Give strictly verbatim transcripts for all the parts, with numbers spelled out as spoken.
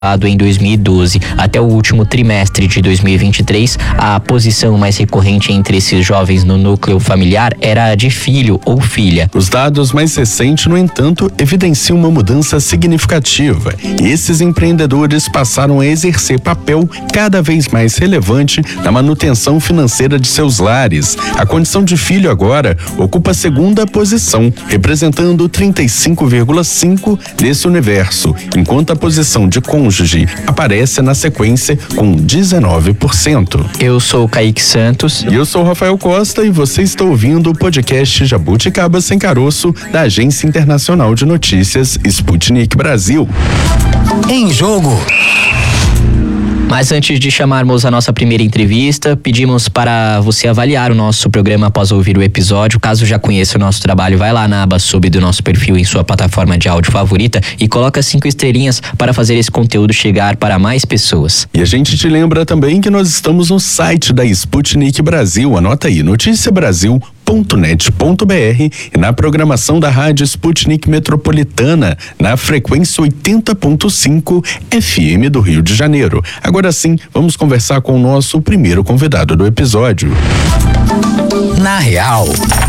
em dois mil e doze. Até o último trimestre de dois mil e vinte e três, a posição mais recorrente entre esses jovens no núcleo familiar era a de filho ou filha. Os dados mais recentes, no entanto, evidenciam uma mudança significativa. Esses empreendedores passaram a exercer papel cada vez mais relevante na manutenção financeira de seus lares. A condição de filho agora ocupa a segunda posição, representando trinta e cinco vírgula cinco por cento desse universo, enquanto a posição de cônjuge aparece na sequência com dezenove por cento. Eu sou o Kaique Santos. E eu sou o Rafael Costa e você está ouvindo o podcast Jabuticaba Sem Caroço da Agência Internacional de Notícias Sputnik Brasil. Em Jogo. Mas antes de chamarmos a nossa primeira entrevista, pedimos para você avaliar o nosso programa após ouvir o episódio. Caso já conheça o nosso trabalho, vai lá na aba sub do nosso perfil em sua plataforma de áudio favorita e coloca cinco estrelinhas para fazer esse conteúdo chegar para mais pessoas. E a gente te lembra também que nós estamos no site da Sputnik Brasil. Anota aí, notícia brasil ponto net ponto b r e na programação da rádio Sputnik Metropolitana, na frequência oitenta ponto cinco F M do Rio de Janeiro. Agora sim, vamos conversar com o nosso primeiro convidado do episódio. Na Real.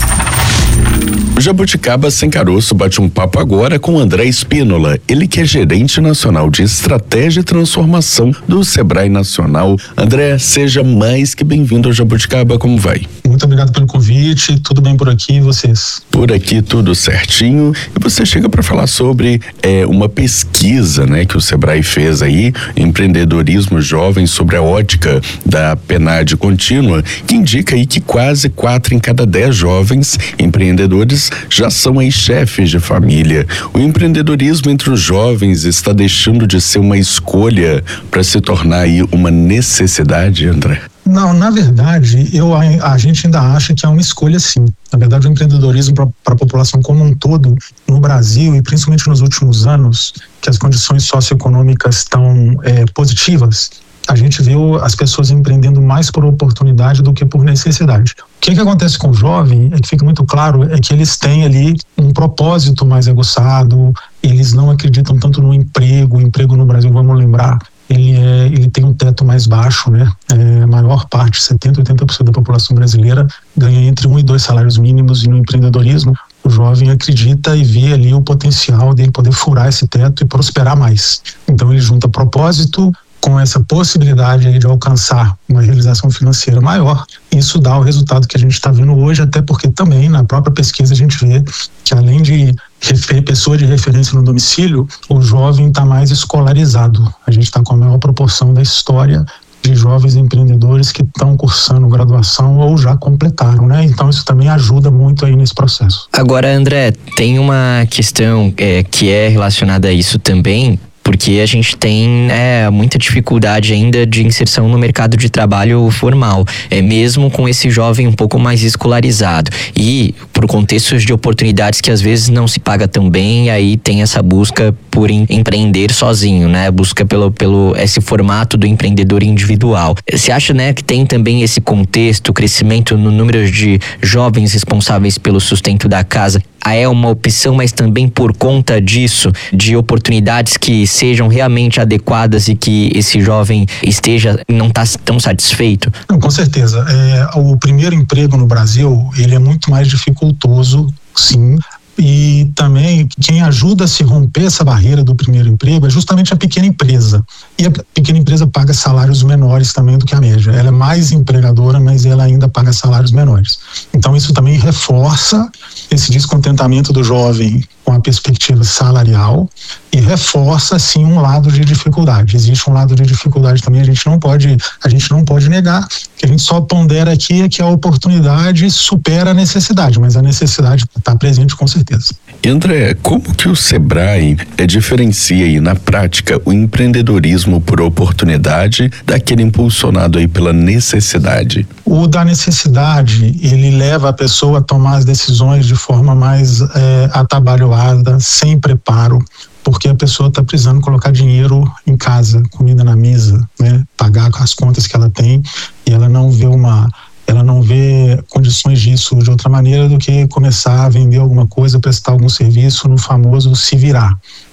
O Jabuticaba Sem Caroço bate um papo agora com André Espínola, ele que é gerente nacional de estratégia e transformação do Sebrae Nacional. André, seja mais que bem-vindo ao Jabuticaba, como vai? Muito obrigado pelo convite, tudo bem por aqui e vocês? Por aqui tudo certinho. E você chega para falar sobre é, uma pesquisa, né, que o Sebrae fez aí, empreendedorismo jovem, sobre a ótica da PNAD contínua, que indica aí que quase quatro em cada dez jovens empreendedores já são aí chefes de família. O empreendedorismo entre os jovens está deixando de ser uma escolha para se tornar aí uma necessidade, André? Não, na verdade, eu, a, a gente ainda acha que é uma escolha sim. Na verdade, o empreendedorismo para a população como um todo, no Brasil e principalmente nos últimos anos, que as condições socioeconômicas estão é, positivas, a gente vê as pessoas empreendendo mais por oportunidade do que por necessidade. O que, que acontece com o jovem, é que fica muito claro, é que eles têm ali um propósito mais aguçado, eles não acreditam tanto no emprego. O emprego no Brasil, vamos lembrar, ele, é, ele tem um teto mais baixo, né? É, a maior parte, setenta, oitenta por cento da população brasileira ganha entre um e dois salários mínimos, e no empreendedorismo o jovem acredita e vê ali o potencial dele poder furar esse teto e prosperar mais. Então ele junta propósito com essa possibilidade aí de alcançar uma realização financeira maior. Isso dá o resultado que a gente está vendo hoje, até porque também na própria pesquisa a gente vê que, além de refer, pessoa de referência no domicílio, o jovem está mais escolarizado. A gente está com a maior proporção da história de jovens empreendedores que estão cursando graduação ou já completaram, né? Então isso também ajuda muito aí nesse processo. Agora, André, tem uma questão é, que é relacionada a isso também, porque a gente tem é, muita dificuldade ainda de inserção no mercado de trabalho formal, é, mesmo com esse jovem um pouco mais escolarizado, e por contextos de oportunidades que às vezes não se paga tão bem, e aí tem essa busca por em, empreender sozinho, né? Busca pelo, pelo esse formato do empreendedor individual. Você acha, né, que tem também esse contexto, crescimento no número de jovens responsáveis pelo sustento da casa, é uma opção, mas também por conta disso, de oportunidades que sejam realmente adequadas e que esse jovem esteja, não está tão satisfeito? Não, com certeza. É, o primeiro emprego no Brasil, ele é muito mais dificultoso, sim. E também quem ajuda a se romper essa barreira do primeiro emprego é justamente a pequena empresa. E a pequena empresa paga salários menores também do que a média. Ela é mais empregadora, mas ela ainda paga salários menores. Então isso também reforça esse descontentamento do jovem com a perspectiva salarial e reforça, sim, um lado de dificuldade. Existe um lado de dificuldade também, a gente não pode, a gente não pode negar, que a gente só pondera aqui é que a oportunidade supera a necessidade, mas a necessidade está presente com certeza. E André, como que o Sebrae é, diferencia aí na prática o empreendedorismo por oportunidade daquele impulsionado aí pela necessidade? O da necessidade, ele leva a pessoa a tomar as decisões de forma mais é, atabalhoada, sem preparo, porque a pessoa está precisando colocar dinheiro em casa, comida na mesa, né? Pagar as contas que ela tem, e ela não vê uma... ela não vê condições disso de outra maneira do que começar a vender alguma coisa, prestar algum serviço no famoso se virar.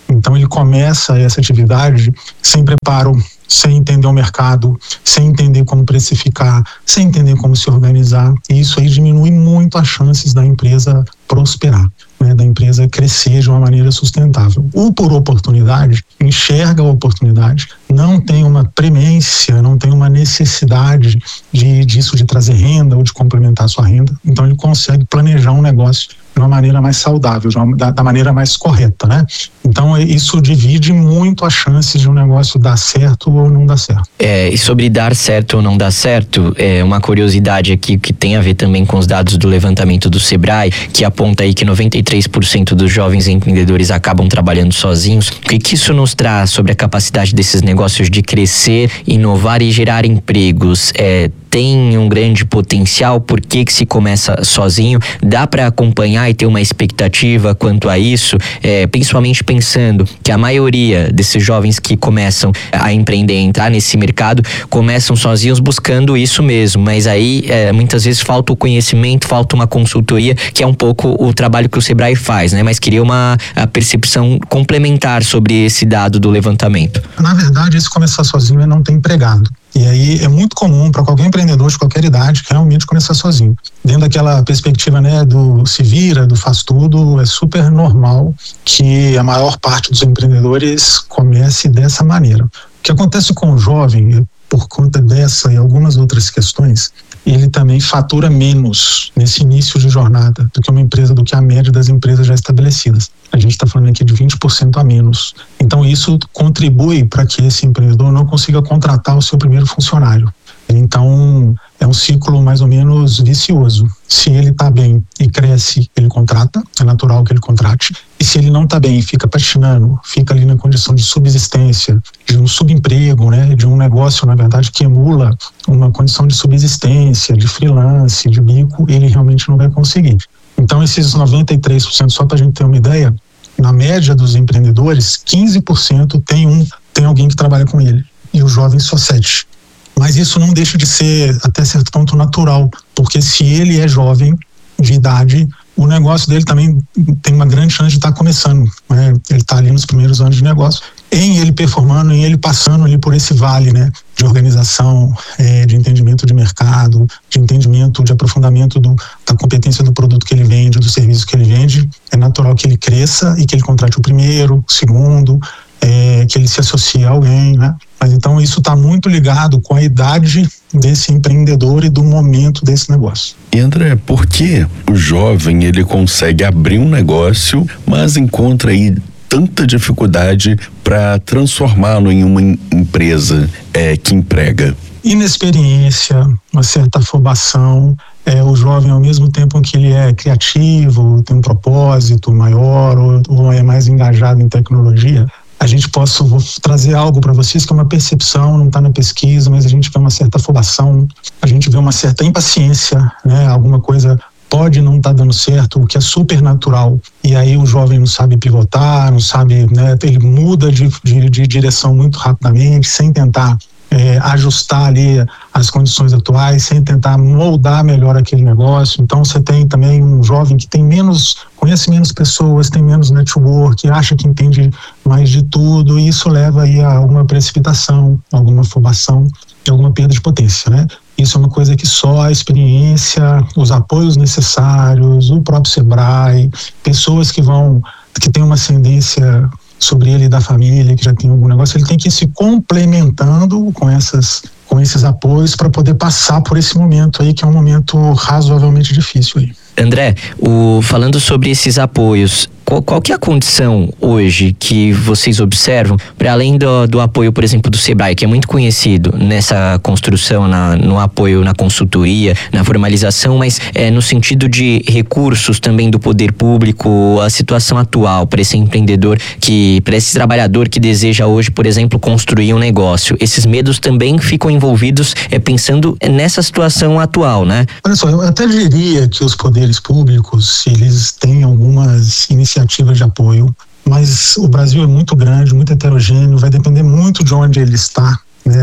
Então ele começa essa atividade sem preparo, sem entender o mercado, sem entender como precificar, sem entender como se organizar. E isso aí diminui muito as chances da empresa prosperar, né, da empresa crescer de uma maneira sustentável. Ou por oportunidade, enxerga a oportunidade, não tem uma premência, não tem uma necessidade de, disso de trazer renda ou de complementar a sua renda. Então ele consegue planejar um negócio de uma maneira mais saudável, de uma, da, da maneira mais correta, né? Então isso divide muito as chances de um negócio dar certo ou não dar certo. É, e sobre dar certo ou não dar certo, é uma curiosidade aqui que tem a ver também com os dados do levantamento do Sebrae, que aponta aí que noventa e três por cento dos jovens empreendedores acabam trabalhando sozinhos. O que, que isso nos traz sobre a capacidade desses negócios de crescer, inovar e gerar empregos? É, tem um grande potencial? Por que que se começa sozinho? Dá para acompanhar e ter uma expectativa quanto a isso? É, principalmente pensando que a maioria desses jovens que começam a empreender, a entrar nesse mercado, começam sozinhos buscando isso mesmo, mas aí é, muitas vezes falta o conhecimento, falta uma consultoria, que é um pouco o trabalho que o Sebrae faz, né? Mas queria uma a percepção complementar sobre esse dado do levantamento. Na verdade, esse começar sozinho é não ter empregado. E aí é muito comum para qualquer empreendedor de qualquer idade realmente começar sozinho. Dentro daquela perspectiva, né, do se vira, do faz tudo, é super normal que a maior parte dos empreendedores comece dessa maneira. O que acontece com o jovem, por conta dessa e algumas outras questões, ele também fatura menos nesse início de jornada do que uma empresa, do que a média das empresas já estabelecidas. A gente está falando aqui de vinte por cento a menos. Então isso contribui para que esse empreendedor não consiga contratar o seu primeiro funcionário. Então é um ciclo mais ou menos vicioso. Se ele está bem e cresce, ele contrata, é natural que ele contrate. E se ele não está bem e fica patinando, fica ali na condição de subsistência, de um subemprego, né, de um negócio, na verdade, que emula uma condição de subsistência, de freelance, de bico, ele realmente não vai conseguir. Então esses noventa e três por cento, só para a gente ter uma ideia, na média dos empreendedores, quinze por cento tem, um, tem alguém que trabalha com ele, e o jovem só sete por cento. Mas isso não deixa de ser, até certo ponto, natural, porque se ele é jovem, de idade, o negócio dele também tem uma grande chance de estar começando, né? Ele está ali nos primeiros anos de negócio, em ele performando, em ele passando ali por esse vale, né, de organização, é, de entendimento de mercado, de entendimento, de aprofundamento do, da competência do produto que ele vende, do serviço que ele vende. É natural que ele cresça e que ele contrate o primeiro, o segundo, é, que ele se associe a alguém, né? Mas então isso está muito ligado com a idade desse empreendedor e do momento desse negócio. E André, por que o jovem ele consegue abrir um negócio, mas encontra aí tanta dificuldade para transformá-lo em uma empresa é, que emprega? Inexperiência, uma certa afobação. É, o jovem, ao mesmo tempo que ele é criativo, tem um propósito maior ou, ou é mais engajado em tecnologia, a gente possa vou trazer algo para vocês que é uma percepção, não está na pesquisa, mas a gente vê uma certa afobação, a gente vê uma certa impaciência, né? Alguma coisa pode não estar tá dando certo, o que é super natural. E aí o jovem não sabe pivotar, não sabe, né? Ele muda de, de, de direção muito rapidamente, sem tentar é, ajustar ali as condições atuais, sem tentar moldar melhor aquele negócio. Então você tem também um jovem que tem menos, conhece menos pessoas, tem menos network, acha que entende mais de tudo, e isso leva aí a alguma precipitação, alguma afobação e alguma perda de potência, né? Isso é uma coisa que só a experiência, os apoios necessários, o próprio Sebrae, pessoas que vão, que têm uma ascendência sobre ele da família, que já tem algum negócio, ele tem que ir se complementando com essas, com esses apoios para poder passar por esse momento aí, que é um momento razoavelmente difícil aí. André, o, falando sobre esses apoios, qual, qual que é a condição hoje que vocês observam, para além do, do apoio, por exemplo, do Sebrae, que é muito conhecido nessa construção, na, no apoio na consultoria, na formalização, mas é, no sentido de recursos também do poder público, a situação atual para esse empreendedor, que para esse trabalhador que deseja hoje, por exemplo, construir um negócio, esses medos também ficam envolvidos é, pensando nessa situação atual, né? Olha só, eu até diria que os poderes públicos, eles têm algumas iniciativas de apoio, mas o Brasil é muito grande, muito heterogêneo, vai depender muito de onde ele está, né?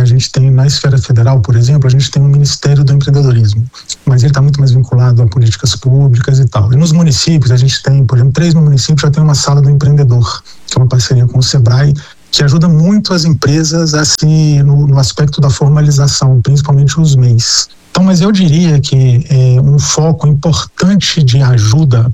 gente tem na esfera federal, por exemplo, a gente tem o Ministério do Empreendedorismo, mas ele está muito mais vinculado a políticas públicas e tal. E nos municípios, a gente tem, por exemplo, três municípios já tem uma sala do empreendedor, que é uma parceria com o Sebrae, que ajuda muito as empresas assim, no, no aspecto da formalização, principalmente os M E Is. Então, mas eu diria que é, um foco importante de ajuda,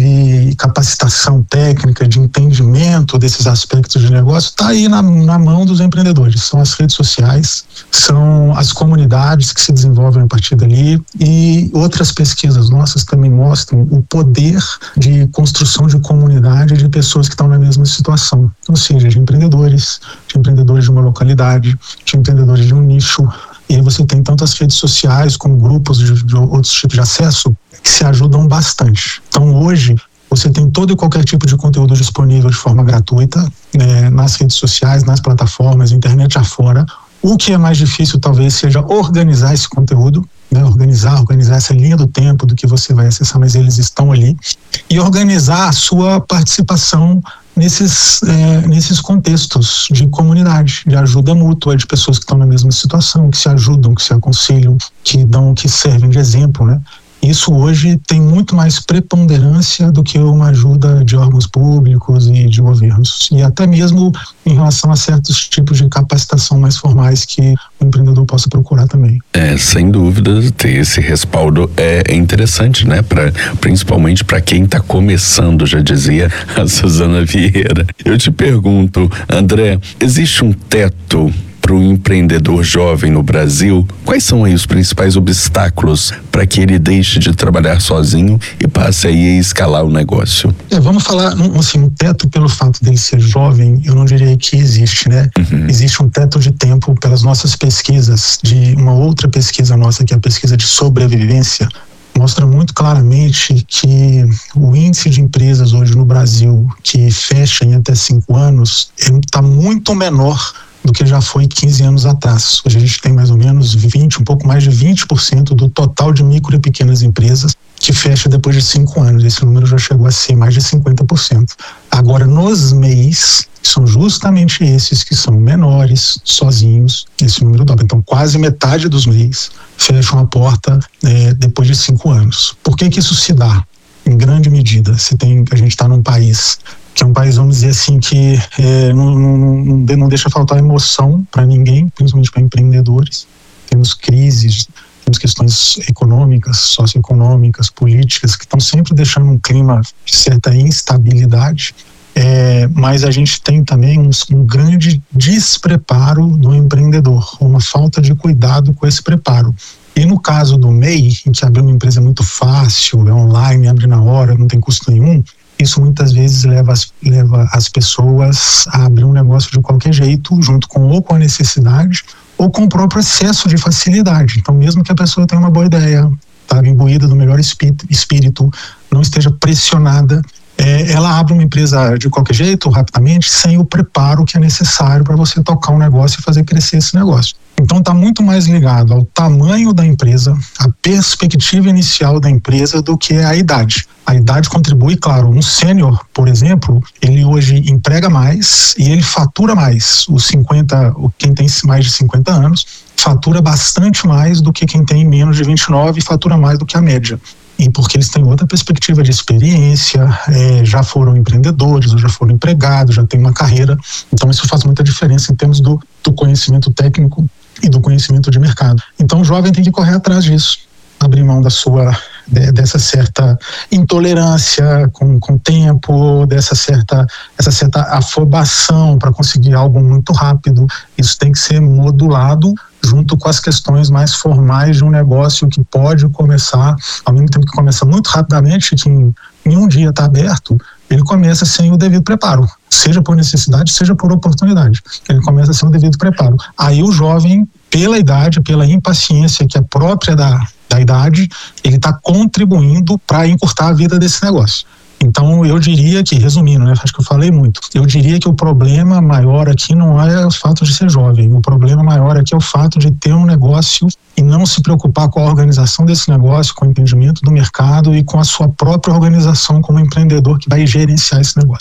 de capacitação técnica, de entendimento desses aspectos de negócio, está aí na, na mão dos empreendedores. São as redes sociais, são as comunidades que se desenvolvem a partir dali, e outras pesquisas nossas também mostram o poder de construção de comunidade de pessoas que estão na mesma situação. Ou seja, de empreendedores, de empreendedores de uma localidade, de empreendedores de um nicho. E aí você tem tanto as redes sociais como grupos de, de outros tipos de acesso que se ajudam bastante. Então hoje você tem todo e qualquer tipo de conteúdo disponível de forma gratuita, né, nas redes sociais, nas plataformas, internet afora. O que é mais difícil talvez seja organizar esse conteúdo, né, organizar, organizar essa linha do tempo do que você vai acessar, mas eles estão ali. E organizar a sua participação nesses, é, nesses contextos de comunidade, de ajuda mútua, de pessoas que estão na mesma situação, que se ajudam, que se aconselham, que dão, que servem de exemplo, né? Isso hoje tem muito mais preponderância do que uma ajuda de órgãos públicos e de governos. E até mesmo em relação a certos tipos de capacitação mais formais que o empreendedor possa procurar também. É, sem dúvida, ter esse respaldo é interessante, né? Pra, principalmente para quem está começando, já dizia a Suzana Vieira. Eu te pergunto, André, existe um teto para o empreendedor jovem no Brasil? Quais são aí os principais obstáculos para que ele deixe de trabalhar sozinho e passe aí a escalar o negócio? É, vamos falar, assim, um teto pelo fato dele ser jovem, eu não diria que existe, né? Uhum. Existe um teto de tempo pelas nossas pesquisas, de uma outra pesquisa nossa, que é a pesquisa de sobrevivência, mostra muito claramente que o índice de empresas hoje no Brasil que fecha em até cinco anos está muito menor do que já foi quinze anos atrás. Hoje a gente tem mais ou menos vinte, um pouco mais de vinte por cento do total de micro e pequenas empresas que fecha depois de cinco anos. Esse número já chegou a ser mais de cinquenta por cento. Agora, nos M E Is, são justamente esses que são menores, sozinhos, esse número dobra. Então, quase metade dos M E Is fecham a porta é, depois de cinco anos. Por que que isso se dá? Em grande medida, se tem, a gente está num país que é um país, vamos dizer assim, que é, não, não, não deixa faltar emoção para ninguém, principalmente para empreendedores. Temos crises, temos questões econômicas, socioeconômicas, políticas, que estão sempre deixando um clima de certa instabilidade. É, mas a gente tem também um, um grande despreparo do empreendedor, uma falta de cuidado com esse preparo. E no caso do M E I, em que abrir uma empresa é muito fácil, é online, abre na hora, não tem custo nenhum, isso muitas vezes leva as, leva as pessoas a abrir um negócio de qualquer jeito, junto com ou com a necessidade ou com o próprio excesso de facilidade. Então, mesmo que a pessoa tenha uma boa ideia, tá imbuída do melhor espírito, espírito não esteja pressionada, é, ela abre uma empresa de qualquer jeito, rapidamente, sem o preparo que é necessário para você tocar um negócio e fazer crescer esse negócio. Então está muito mais ligado ao tamanho da empresa, à perspectiva inicial da empresa, do que a idade. A idade contribui, claro. Um sênior, por exemplo, ele hoje emprega mais e ele fatura mais. Os cinquenta, quem tem mais de cinquenta anos, fatura bastante mais do que quem tem menos de vinte e nove e fatura mais do que a média. E porque eles têm outra perspectiva de experiência, é, já foram empreendedores, ou já foram empregados, já têm uma carreira. Então isso faz muita diferença em termos do, do conhecimento técnico e do conhecimento de mercado. Então o jovem tem que correr atrás disso, abrir mão da sua, de, dessa certa intolerância com o tempo, dessa certa, essa certa afobação para conseguir algo muito rápido. Isso tem que ser modulado junto com as questões mais formais de um negócio que pode começar, ao mesmo tempo que começa muito rapidamente, que em, em um dia está aberto, ele começa sem o devido preparo, seja por necessidade, seja por oportunidade. Ele começa sem o devido preparo. Aí o jovem, pela idade, pela impaciência que é própria da, da idade, ele está contribuindo para encurtar a vida desse negócio. Então eu diria que, resumindo, né, acho que eu falei muito, eu diria que o problema maior aqui não é o fato de ser jovem, o problema maior aqui é o fato de ter um negócio e não se preocupar com a organização desse negócio, com o entendimento do mercado e com a sua própria organização como empreendedor que vai gerenciar esse negócio.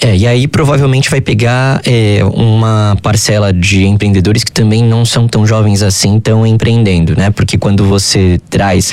É, e aí provavelmente vai pegar é, uma parcela de empreendedores que também não são tão jovens assim, estão empreendendo, né? Porque quando você traz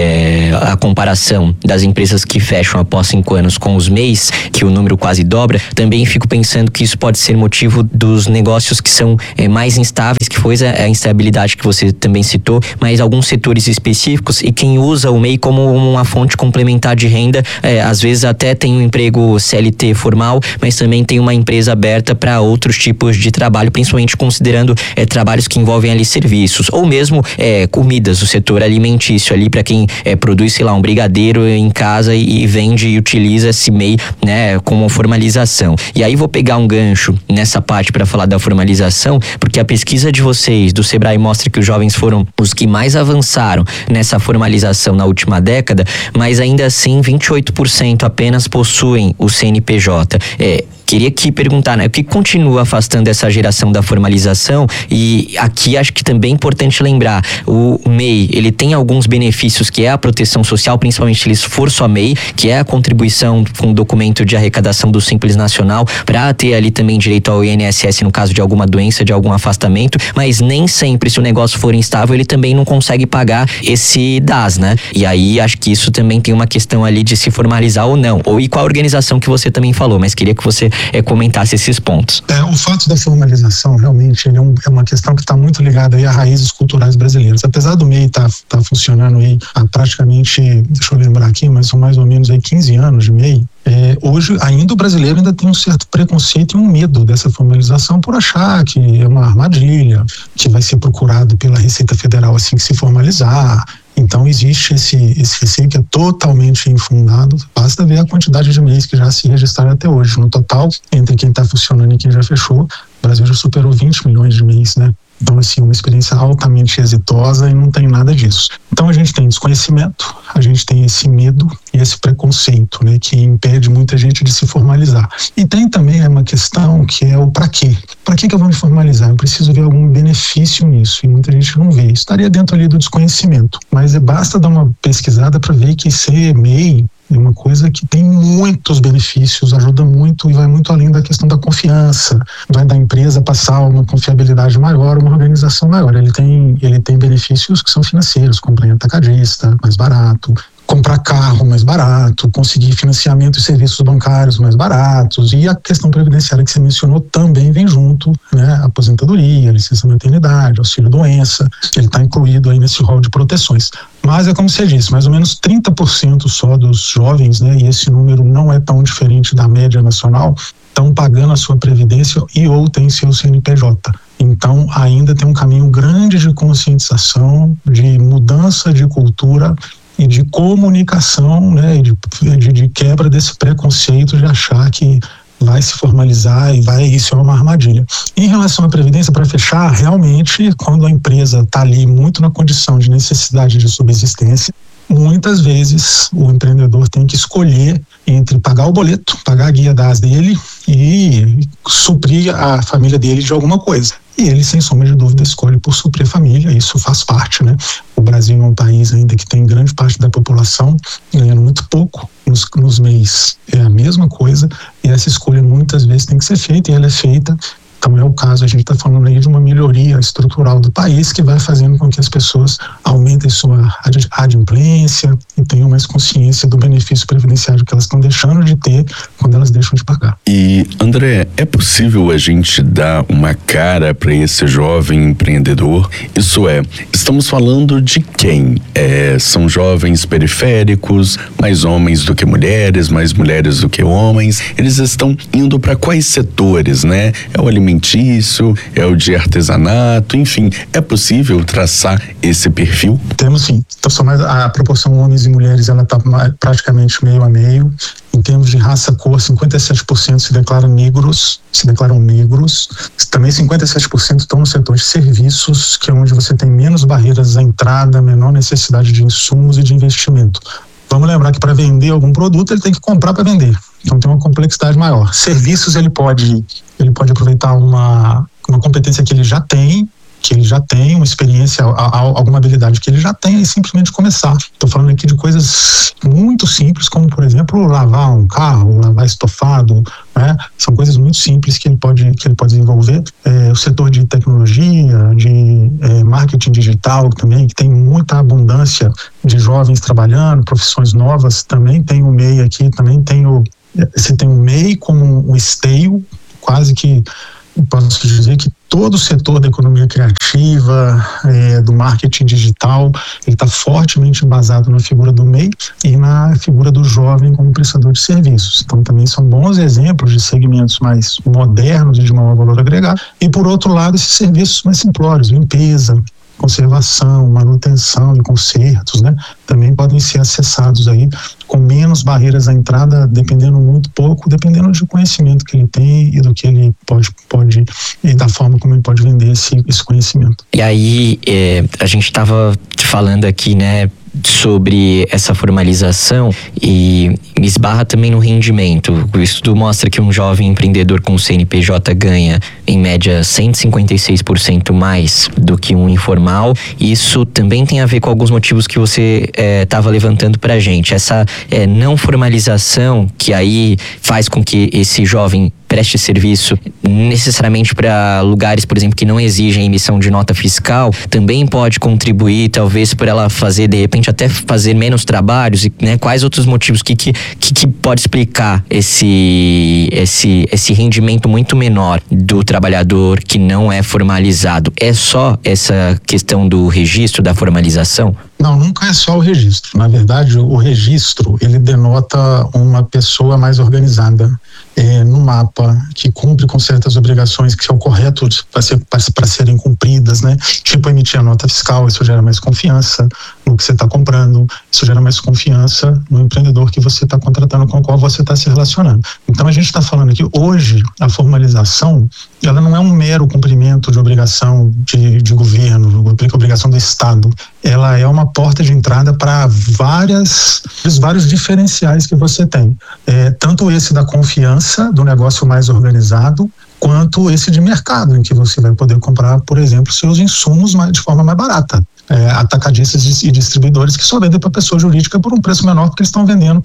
é, a comparação das empresas que fecham após cinco anos com os M E Is, que o número quase dobra, também fico pensando que isso pode ser motivo dos negócios que são é, mais instáveis, que foi a, a instabilidade que você também citou, mas alguns setores específicos, e quem usa o M E I como uma fonte complementar de renda, é, às vezes até tem um emprego C L T formal, mas também tem uma empresa aberta para outros tipos de trabalho, principalmente considerando é, trabalhos que envolvem ali serviços, ou mesmo é, comidas, o setor alimentício ali para quem é, produz, sei lá, um brigadeiro em casa e, e vende e utiliza esse M E I, né, como formalização. E aí vou pegar um gancho nessa parte para falar da formalização, porque a pesquisa de vocês, do Sebrae, mostra que os jovens foram os que mais avançaram nessa formalização na última década, mas ainda assim vinte e oito por cento apenas possuem o C N P J. É, queria aqui perguntar, né, o que continua afastando essa geração da formalização? E aqui acho que também é importante lembrar, o M E I, ele tem alguns benefícios, que é a proteção social, principalmente se ele for só M E I, que é a contribuição com o documento de arrecadação do Simples Nacional, para ter ali também direito ao I N S S no caso de alguma doença, de algum afastamento, mas nem sempre, se o negócio for instável, ele também não consegue pagar esse D A S, né? E aí acho que isso também tem uma questão ali de se formalizar ou não, ou e com a organização que você também falou, mas queria que você é, comentasse esses pontos. É, o fato da formalização, realmente, ele é, um, é uma questão que está muito ligada aí a raízes culturais brasileiras. Apesar do M E I estar tá, tá funcionando aí há praticamente, deixa eu lembrar aqui, mas são mais ou menos aí quinze anos de M E I, é, hoje ainda o brasileiro ainda tem um certo preconceito e um medo dessa formalização por achar que é uma armadilha, que vai ser procurado pela Receita Federal assim que se formalizar. Então existe esse, esse receio que é totalmente infundado, basta ver a quantidade de M E Is que já se registraram até hoje. No total, entre quem está funcionando e quem já fechou, o Brasil já superou vinte milhões de M E Is, né? Então, assim, uma experiência altamente exitosa e não tem nada disso. Então, a gente tem desconhecimento, a gente tem esse medo e esse preconceito, né, que impede muita gente de se formalizar. E tem também uma questão que é o para quê? Para que que eu vou me formalizar? Eu preciso ver algum benefício nisso, e muita gente não vê. Estaria dentro ali do desconhecimento, mas basta dar uma pesquisada para ver que ser M E I é uma coisa que tem muitos benefícios, ajuda muito e vai muito além da questão da confiança, vai da empresa passar uma confiabilidade maior, uma organização maior. Ele tem, ele tem benefícios que são financeiros, comprar atacadista, mais barato, comprar carro mais barato, conseguir financiamento e serviços bancários mais baratos, e a questão previdenciária que você mencionou também vem junto, né? Aposentadoria, licença maternidade, auxílio doença, ele está incluído aí nesse rol de proteções. Mas é como você disse, mais ou menos trinta por cento só dos jovens, né? E esse número não é tão diferente da média nacional, estão pagando a sua previdência e ou tem seu C N P J. Então ainda tem um caminho grande de conscientização, de mudança de cultura e de comunicação, né, de, de, de quebra desse preconceito de achar que vai se formalizar e vai, isso é uma armadilha. Em relação à previdência, para fechar, realmente, quando a empresa está ali muito na condição de necessidade de subsistência, muitas vezes o empreendedor tem que escolher entre pagar o boleto, pagar a guia D A S dele e suprir a família dele de alguma coisa. E ele, sem sombra de dúvida, escolhe por suprir a família, isso faz parte, né? O Brasil é um país ainda que tem grande parte da população ganhando muito pouco nos, nos M E Is. É a mesma coisa, e essa escolha muitas vezes tem que ser feita, e ela é feita. Então é o caso, a gente está falando aí de uma melhoria estrutural do país que vai fazendo com que as pessoas aumentem sua adimplência e tenham mais consciência do benefício previdenciário que elas estão deixando de ter quando elas deixam de pagar. E André, é possível a gente dar uma cara para esse jovem empreendedor? Isso é, estamos falando de quem? É, são jovens periféricos, mais homens do que mulheres, mais mulheres do que homens. Eles estão indo para quais setores, né? É o alimentício, é o de artesanato, enfim, é possível traçar esse perfil? Temos sim. Então, só mais a proporção homens e mulheres, ela está praticamente meio a meio. Em termos de raça, cor, cinquenta e sete por cento se declaram negros, se declaram negros. Também cinquenta e sete por cento estão no setor de serviços, que é onde você tem menos barreiras à entrada, menor necessidade de insumos e de investimento. Vamos lembrar que para vender algum produto, ele tem que comprar para vender. Então tem uma complexidade maior. Serviços, ele pode, ele pode aproveitar uma, uma competência que ele já tem que ele já tem uma experiência, alguma habilidade que ele já tem, e simplesmente começar. Estou falando aqui de coisas muito simples, como por exemplo lavar um carro, lavar estofado, né? São coisas muito simples que ele pode, que ele pode desenvolver. É, o setor de tecnologia, de é, marketing digital também, que tem muita abundância de jovens trabalhando, profissões novas, também tem o M E I aqui, também tem o, você tem o M E I como um esteio, quase que posso dizer que todo o setor da economia criativa, é, do marketing digital, ele está fortemente embasado na figura do M E I e na figura do jovem como prestador de serviços. Então também são bons exemplos de segmentos mais modernos e de maior valor agregado. E por outro lado, esses serviços mais simplórios, limpeza, conservação, manutenção e consertos, né, também podem ser acessados aí com menos barreiras à entrada, dependendo muito pouco, dependendo do conhecimento que ele tem e do que ele pode, pode e da forma como ele pode vender esse, esse conhecimento. E aí, é, a gente estava falando aqui, né, sobre essa formalização e esbarra também no rendimento. O estudo mostra que um jovem empreendedor com C N P J ganha, em média, cento e cinquenta e seis por cento mais do que um informal. Isso também tem a ver com alguns motivos que você estava é, levantando pra gente. Essa é, não formalização que aí faz com que esse jovem preste serviço necessariamente para lugares, por exemplo, que não exigem emissão de nota fiscal, também pode contribuir, talvez, por ela fazer, de repente, até fazer menos trabalhos, e, né, quais outros motivos que, que, que pode explicar esse, esse, esse rendimento muito menor do trabalhador que não é formalizado? É só essa questão do registro, da formalização? Não, nunca é só o registro. Na verdade, o registro, ele denota uma pessoa mais organizada, é, no mapa, que cumpre com certas obrigações que são corretas para ser, para serem cumpridas, né? Tipo emitir a nota fiscal, isso gera mais confiança no que você está comprando, isso gera mais confiança no empreendedor que você está contratando, com o qual você está se relacionando. Então a gente está falando aqui, hoje, a formalização, ela não é um mero cumprimento de obrigação de, de governo, obrigação do Estado. Ela é uma porta de entrada para várias, vários diferenciais que você tem. É, tanto esse da confiança, do negócio mais organizado, quanto esse de mercado, em que você vai poder comprar, por exemplo, seus insumos de forma mais barata. É, atacadistas e distribuidores que só vendem para pessoa jurídica por um preço menor, porque eles estão vendendo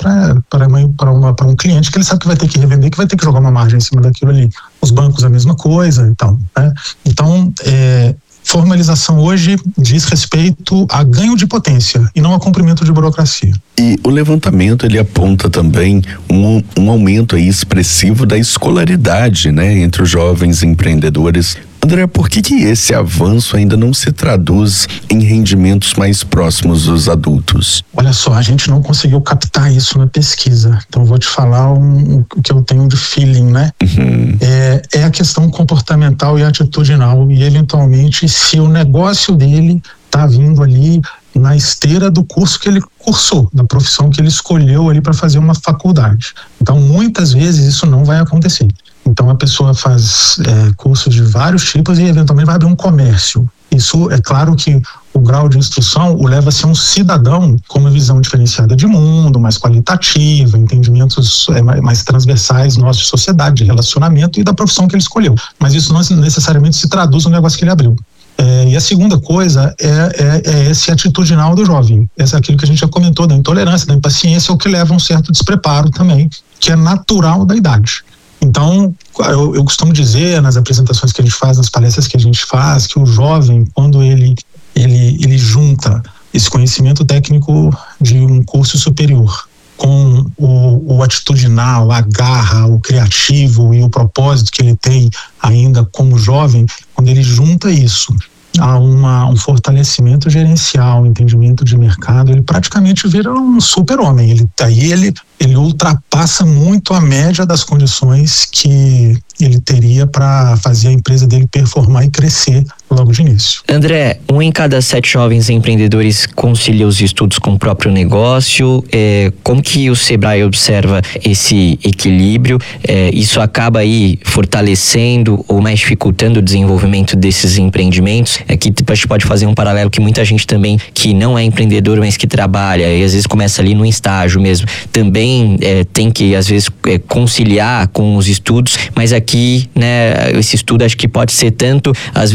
para um cliente que ele sabe que vai ter que revender, que vai ter que jogar uma margem em cima daquilo ali. Os bancos a mesma coisa, então, né? Então, é, formalização hoje diz respeito a ganho de potência e não a cumprimento de burocracia. E o levantamento, ele aponta também um, um aumento aí expressivo da escolaridade, né, entre os jovens empreendedores. André, por que que esse avanço ainda não se traduz em rendimentos mais próximos dos adultos? Olha só, a gente não conseguiu captar isso na pesquisa. Então, vou te falar um, o que eu tenho de feeling, né? Uhum. É, é a questão comportamental e atitudinal. E, eventualmente, se o negócio dele está vindo ali na esteira do curso que ele cursou, da profissão que ele escolheu ali para fazer uma faculdade. Então, muitas vezes, isso não vai acontecer. Então a pessoa faz é, cursos de vários tipos e eventualmente vai abrir um comércio. Isso é claro que o grau de instrução o leva a ser um cidadão com uma visão diferenciada de mundo, mais qualitativa, entendimentos é, mais transversais nossos de sociedade, de relacionamento e da profissão que ele escolheu. Mas isso não necessariamente se traduz no negócio que ele abriu. É, e a segunda coisa é, é, é esse atitudinal do jovem. Esse é aquilo que a gente já comentou, da intolerância, da impaciência, o que leva a um certo despreparo também, que é natural da idade. Então, eu, eu costumo dizer nas apresentações que a gente faz, nas palestras que a gente faz, que o jovem, quando ele, ele, ele junta esse conhecimento técnico de um curso superior com o, o atitudinal, a garra, o criativo e o propósito que ele tem ainda como jovem, quando ele junta isso a uma, um fortalecimento gerencial, um entendimento de mercado, ele praticamente vira um super-homem. Ele, daí ele, ele ultrapassa muito a média das condições que ele teria para fazer a empresa dele performar e crescer logo de início. André, um em cada sete jovens empreendedores concilia os estudos com o próprio negócio. É, como que o Sebrae observa esse equilíbrio? É, isso acaba aí fortalecendo ou mais dificultando o desenvolvimento desses empreendimentos? Aqui a gente pode fazer um paralelo que muita gente também que não é empreendedor, mas que trabalha e às vezes começa ali no estágio mesmo, também é, tem que às vezes é, conciliar com os estudos, mas aqui, né, esse estudo acho que pode ser tanto às vezes para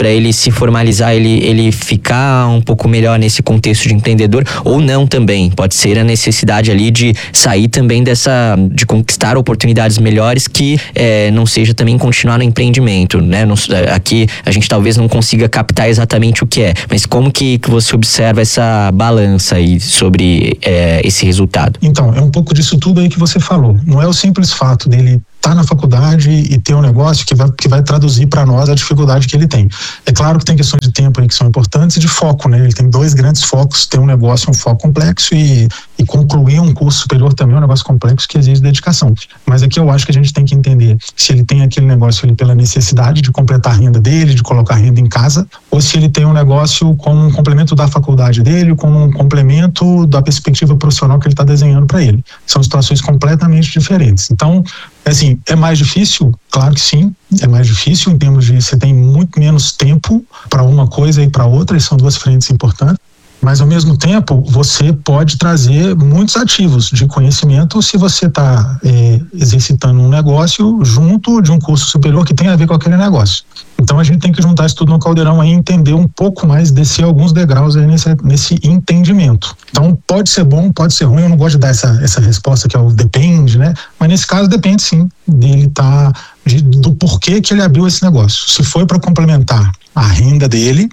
para ele se formalizar, ele, ele ficar um pouco melhor nesse contexto de empreendedor, ou não também? Pode ser a necessidade ali de sair também dessa, de conquistar oportunidades melhores que é, não seja também continuar no empreendimento, né? Não, aqui a gente talvez não consiga captar exatamente o que é, mas como que, que você observa essa balança aí sobre é, esse resultado? Então, é um pouco disso tudo aí que você falou. Não é o simples fato dele estar na faculdade e ter um negócio que vai, que vai traduzir para nós a dificuldade que ele tem. É claro que tem questões de tempo aí que são importantes e de foco, né? Ele tem dois grandes focos, ter um negócio, um foco complexo e, e concluir um curso superior também é um negócio complexo que exige dedicação. Mas aqui eu acho que a gente tem que entender se ele tem aquele negócio ali pela necessidade de completar a renda dele, de colocar renda em casa, ou se ele tem um negócio como um complemento da faculdade dele, como um complemento da perspectiva profissional que ele está desenhando para ele. São situações completamente diferentes. Então, assim, é mais difícil? Claro que sim, é mais difícil em termos de você tem muito menos tempo para uma coisa e para outra, e são duas frentes importantes. Mas, ao mesmo tempo, você pode trazer muitos ativos de conhecimento se você está é, exercitando um negócio junto de um curso superior que tem a ver com aquele negócio. Então, a gente tem que juntar isso tudo no caldeirão aí e entender um pouco mais, descer alguns degraus aí nesse, nesse entendimento. Então, pode ser bom, pode ser ruim, eu não gosto de dar essa, essa resposta que é o depende, né? Mas, nesse caso, depende sim dele estar, tá, de, do porquê que ele abriu esse negócio. Se foi para complementar a renda dele,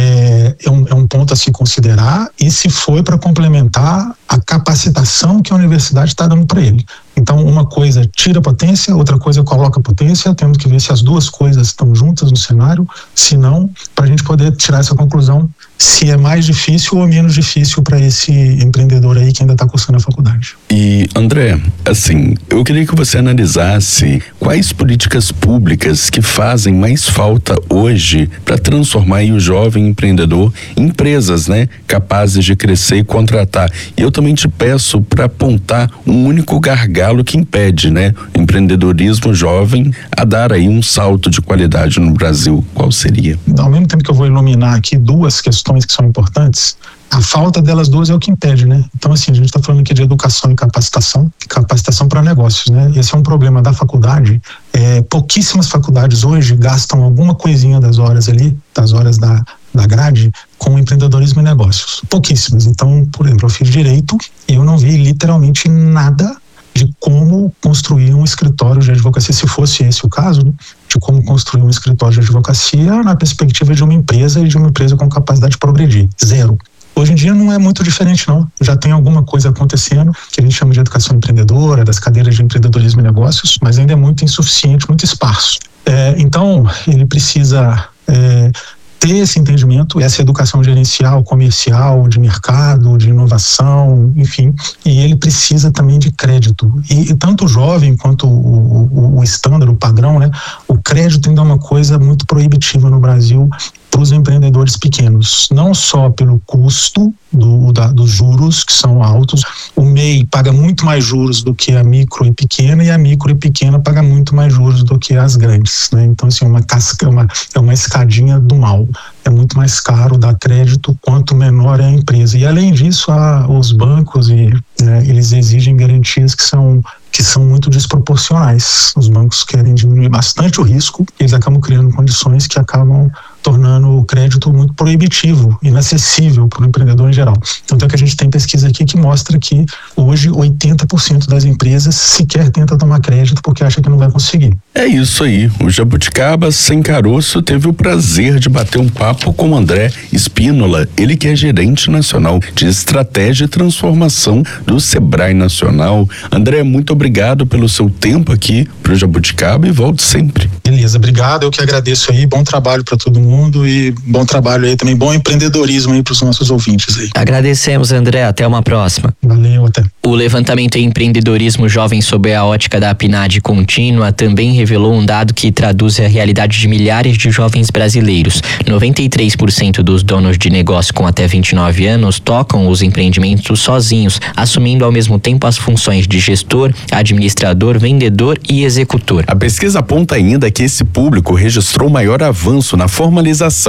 É, é, um, é um ponto a se considerar, e se foi para complementar a capacitação que a universidade está dando para ele. Então, uma coisa tira potência, outra coisa coloca potência, temos que ver se as duas coisas estão juntas no cenário, se não, para a gente poder tirar essa conclusão, se é mais difícil ou menos difícil para esse empreendedor aí que ainda está cursando a faculdade. E, André, assim, eu queria que você analisasse quais políticas públicas que fazem mais falta hoje para transformar aí o jovem empreendedor em empresas, né, capazes de crescer e contratar. E eu também te peço para apontar um único gargalo que impede, né, o empreendedorismo jovem a dar aí um salto de qualidade no Brasil. Qual seria? Ao mesmo tempo que eu vou iluminar aqui duas questões que são importantes, a falta delas duas é o que impede, né? Então, assim, a gente está falando aqui de educação e capacitação, capacitação para negócios, né? Esse é um problema da faculdade. É, pouquíssimas faculdades hoje gastam alguma coisinha das horas ali, das horas da, da grade, com empreendedorismo e negócios. Pouquíssimas. Então, por exemplo, eu fiz direito e eu não vi literalmente nada de como construir um escritório de advocacia, se fosse esse o caso, né? De como construir um escritório de advocacia na perspectiva de uma empresa e de uma empresa com capacidade de progredir. Zero. Hoje em dia não é muito diferente, não. Já tem alguma coisa acontecendo que a gente chama de educação empreendedora, das cadeiras de empreendedorismo e negócios, mas ainda é muito insuficiente, muito esparso. É, então, ele precisa é, ter esse entendimento, essa educação gerencial, comercial, de mercado, de inovação, enfim, e ele precisa também de crédito. E, e tanto o jovem quanto o, o, o estándar, o padrão, né? O crédito ainda é uma coisa muito proibitiva no Brasil para os empreendedores pequenos, não só pelo custo do, da, dos juros, que são altos. O M E I paga muito mais juros do que a micro e pequena, e a micro e pequena paga muito mais juros do que as grandes, né? Então, assim, uma casca, uma, é uma escadinha do mal. É muito mais caro dar crédito quanto menor é a empresa. E, além disso, a, os bancos, e, né, eles exigem garantias que são que são muito desproporcionais. Os bancos querem diminuir bastante o risco, e eles acabam criando condições que acabam tornando o crédito muito proibitivo, inacessível para o empreendedor em geral. Tanto é que a gente tem pesquisa aqui que mostra que hoje oitenta por cento das empresas sequer tenta tomar crédito porque acha que não vai conseguir. É isso aí. O Jabuticaba Sem Caroço teve o prazer de bater um papo com o André Spínola, ele que é gerente nacional de estratégia e transformação do Sebrae Nacional. André, muito obrigado pelo seu tempo aqui para o Jabuticaba e volte sempre. Beleza, obrigado. Eu que agradeço aí. Bom trabalho para todo mundo. mundo e bom trabalho aí também, bom empreendedorismo aí para os nossos ouvintes aí. Agradecemos, André, até uma próxima. Valeu, até. O levantamento em empreendedorismo jovem sob a ótica da PNAD contínua também revelou um dado que traduz a realidade de milhares de jovens brasileiros. noventa e três por cento dos donos de negócio com até vinte e nove anos tocam os empreendimentos sozinhos, assumindo ao mesmo tempo as funções de gestor, administrador, vendedor e executor. A pesquisa aponta ainda que esse público registrou maior avanço na formalização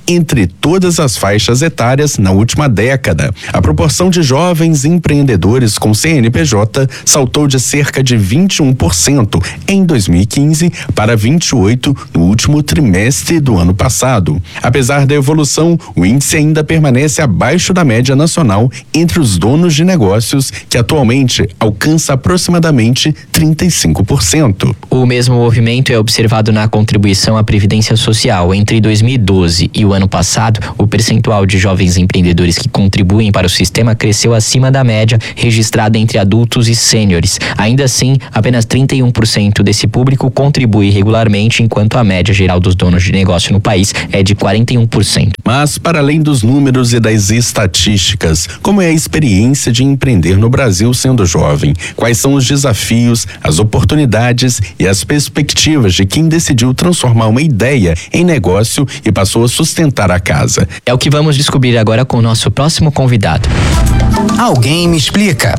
entre todas as faixas etárias na última década. A proporção de jovens empreendedores com C N P J saltou de cerca de vinte e um por cento em dois mil e quinze para vinte e oito por cento no último trimestre do ano passado. Apesar da evolução, o índice ainda permanece abaixo da média nacional entre os donos de negócios, que atualmente alcança aproximadamente trinta e cinco por cento. O mesmo movimento é observado na contribuição à Previdência Social. Entre dois mil e doze e o ano passado, o percentual de jovens empreendedores que contribuem para o sistema cresceu acima da média registrada entre adultos e sêniores. Ainda assim, apenas trinta e um por cento desse público contribui regularmente, enquanto a média geral dos donos de negócio no país é de quarenta e um por cento. Mas, para além dos números e das estatísticas, como é a experiência de empreender no Brasil sendo jovem? Quais são os desafios, as oportunidades e as perspectivas de quem decidiu transformar uma ideia em negócio e passou a sustentar a casa? É o que vamos descobrir agora com o nosso próximo convidado. Alguém me explica.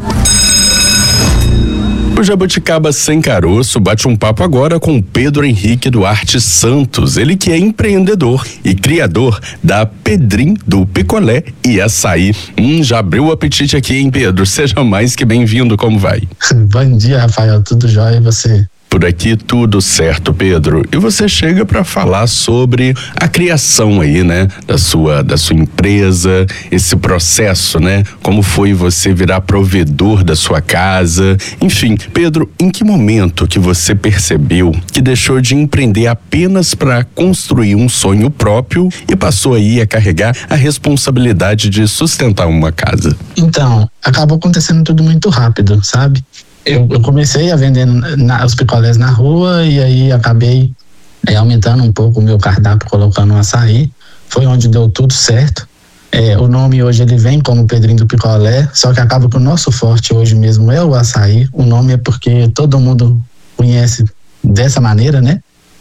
O Jabuticaba Sem Caroço bate um papo agora com Pedro Henrique Duarte Santos, ele que é empreendedor e criador da Pedrim do Picolé e Açaí. Hum, já abriu o apetite aqui, hein, Pedro? Seja mais que bem-vindo, como vai? Bom dia, Rafael, tudo jóia, e você? Por aqui tudo certo, Pedro. E você chega para falar sobre a criação aí, né, da sua da sua empresa, esse processo, né? Como foi você virar provedor da sua casa? Enfim, Pedro, em que momento que você percebeu que deixou de empreender apenas para construir um sonho próprio e passou aí a carregar a responsabilidade de sustentar uma casa? Então, acabou acontecendo tudo muito rápido, sabe? Eu, eu comecei a vender na, os picolés na rua e aí acabei é, aumentando um pouco o meu cardápio, colocando um açaí. Foi onde deu tudo certo. É, o nome hoje ele vem como Pedrinho do Picolé, só que acaba que o nosso forte hoje mesmo é o açaí. O nome é porque todo mundo conhece dessa maneira, né?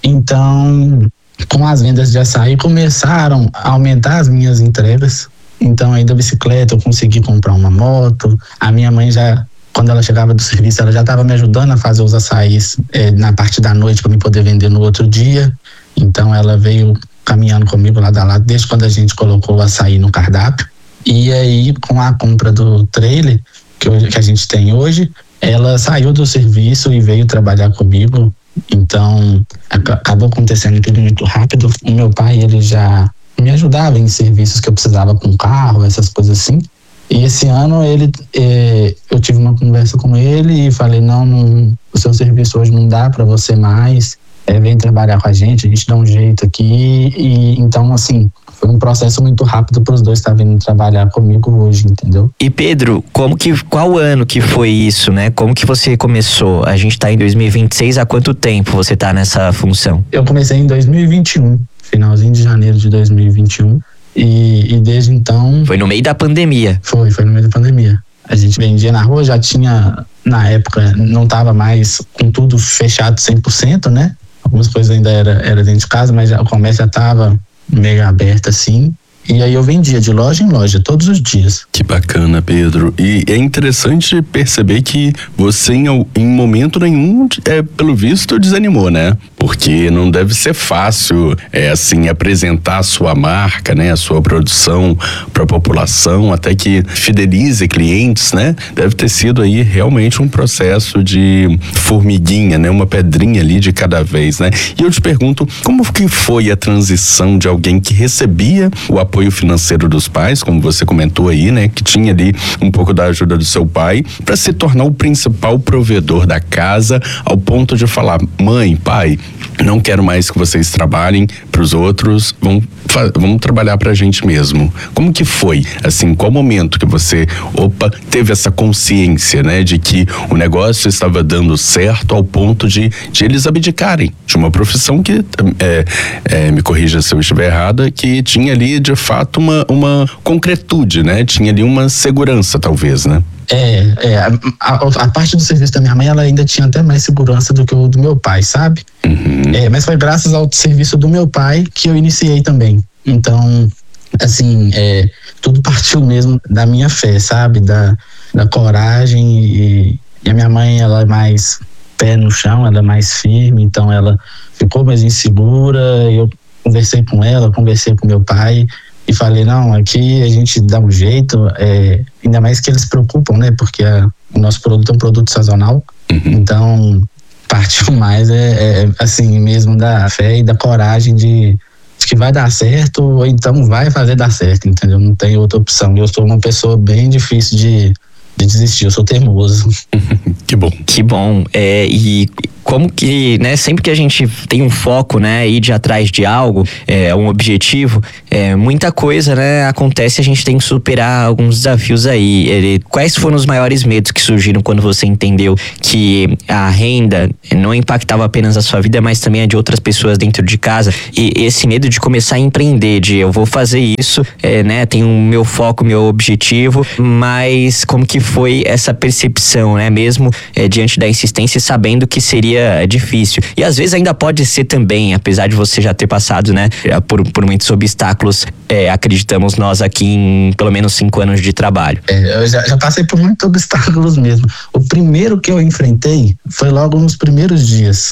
Então, com as vendas de açaí, começaram a aumentar as minhas entregas. Então, aí da bicicleta eu consegui comprar uma moto. A minha mãe já... Quando ela chegava do serviço, ela já estava me ajudando a fazer os açaís é, na parte da noite para me poder vender no outro dia. Então ela veio caminhando comigo lado a lado desde quando a gente colocou o açaí no cardápio. E aí, com a compra do trailer que, hoje, que a gente tem hoje, ela saiu do serviço e veio trabalhar comigo. Então acabou acontecendo tudo muito rápido. O meu pai, ele já me ajudava em serviços que eu precisava com carro, essas coisas assim. E esse ano ele, eh, eu tive uma conversa com ele e falei, não, não o seu serviço hoje não dá para você mais, eh, vem trabalhar com a gente, a gente dá um jeito aqui. E então, assim, foi um processo muito rápido para os dois estar vindo trabalhar comigo hoje, entendeu? E Pedro, como que, qual ano que foi isso, né? Como que você começou? A gente tá em dois mil e vinte e seis, há quanto tempo você tá nessa função? Eu comecei em dois mil e vinte e um, finalzinho de janeiro de dois mil e vinte e um. E, e desde então... Foi no meio da pandemia. Foi, foi no meio da pandemia. A gente vendia na rua, já tinha, na época, não estava mais com tudo fechado cem por cento, né? Algumas coisas ainda era, era dentro de casa, mas já, o comércio já estava meio aberto assim. E aí eu vendia de loja em loja, todos os dias. Que bacana, Pedro. E é interessante perceber que você, em, em momento nenhum, é, pelo visto, desanimou, né? Porque não deve ser fácil, é, assim, apresentar a sua marca, né? A sua produção para a população, até que fidelize clientes, né? Deve ter sido aí realmente um processo de formiguinha, né? Uma pedrinha ali de cada vez, né? E eu te pergunto, como que foi a transição de alguém que recebia o apoio apoio financeiro dos pais, como você comentou aí, né, que tinha ali um pouco da ajuda do seu pai, para se tornar o principal provedor da casa, ao ponto de falar, mãe, pai, não quero mais que vocês trabalhem para os outros, vamos, vamos trabalhar para a gente mesmo. Como que foi? Assim, qual momento que você, opa, teve essa consciência, né, de que o negócio estava dando certo ao ponto de, de eles abdicarem de uma profissão que, é, é, me corrija se eu estiver errada, que tinha ali de fato uma, uma concretude, né? Tinha ali uma segurança, talvez, né? É, é a, a, a parte do serviço da minha mãe, ela ainda tinha até mais segurança do que o do meu pai, sabe? Uhum. É, mas foi graças ao serviço do meu pai que eu iniciei também. Então, assim, é, tudo partiu mesmo da minha fé, sabe? Da, da coragem e, e a minha mãe, ela é mais pé no chão, ela é mais firme, então ela ficou mais insegura, eu conversei com ela, conversei com meu pai e falei, não, aqui a gente dá um jeito, é, ainda mais que eles se preocupam, né? Porque a, o nosso produto é um produto sazonal, uhum. Então partiu mais é, é assim mesmo da fé e da coragem de, de que vai dar certo ou então vai fazer dar certo, entendeu? Não tem outra opção. Eu sou uma pessoa bem difícil de, de desistir, eu sou teimoso. Que bom. Que bom. É, e como que, né, sempre que a gente tem um foco, né, ir de atrás de algo, é, um objetivo, é, muita coisa, né, acontece e a gente tem que superar alguns desafios aí. Ele, quais foram os maiores medos que surgiram quando você entendeu que a renda não impactava apenas a sua vida, mas também a de outras pessoas dentro de casa? E esse medo de começar a empreender, de eu vou fazer isso, é, né, tenho o meu foco, meu objetivo, mas como que foi essa percepção, né, mesmo é, diante da insistência, sabendo que seria difícil. E às vezes ainda pode ser também, apesar de você já ter passado, né, por, por muitos obstáculos, é, acreditamos nós aqui em pelo menos cinco anos de trabalho. É, eu já, já passei por muitos obstáculos mesmo. O primeiro que eu enfrentei foi logo nos primeiros dias.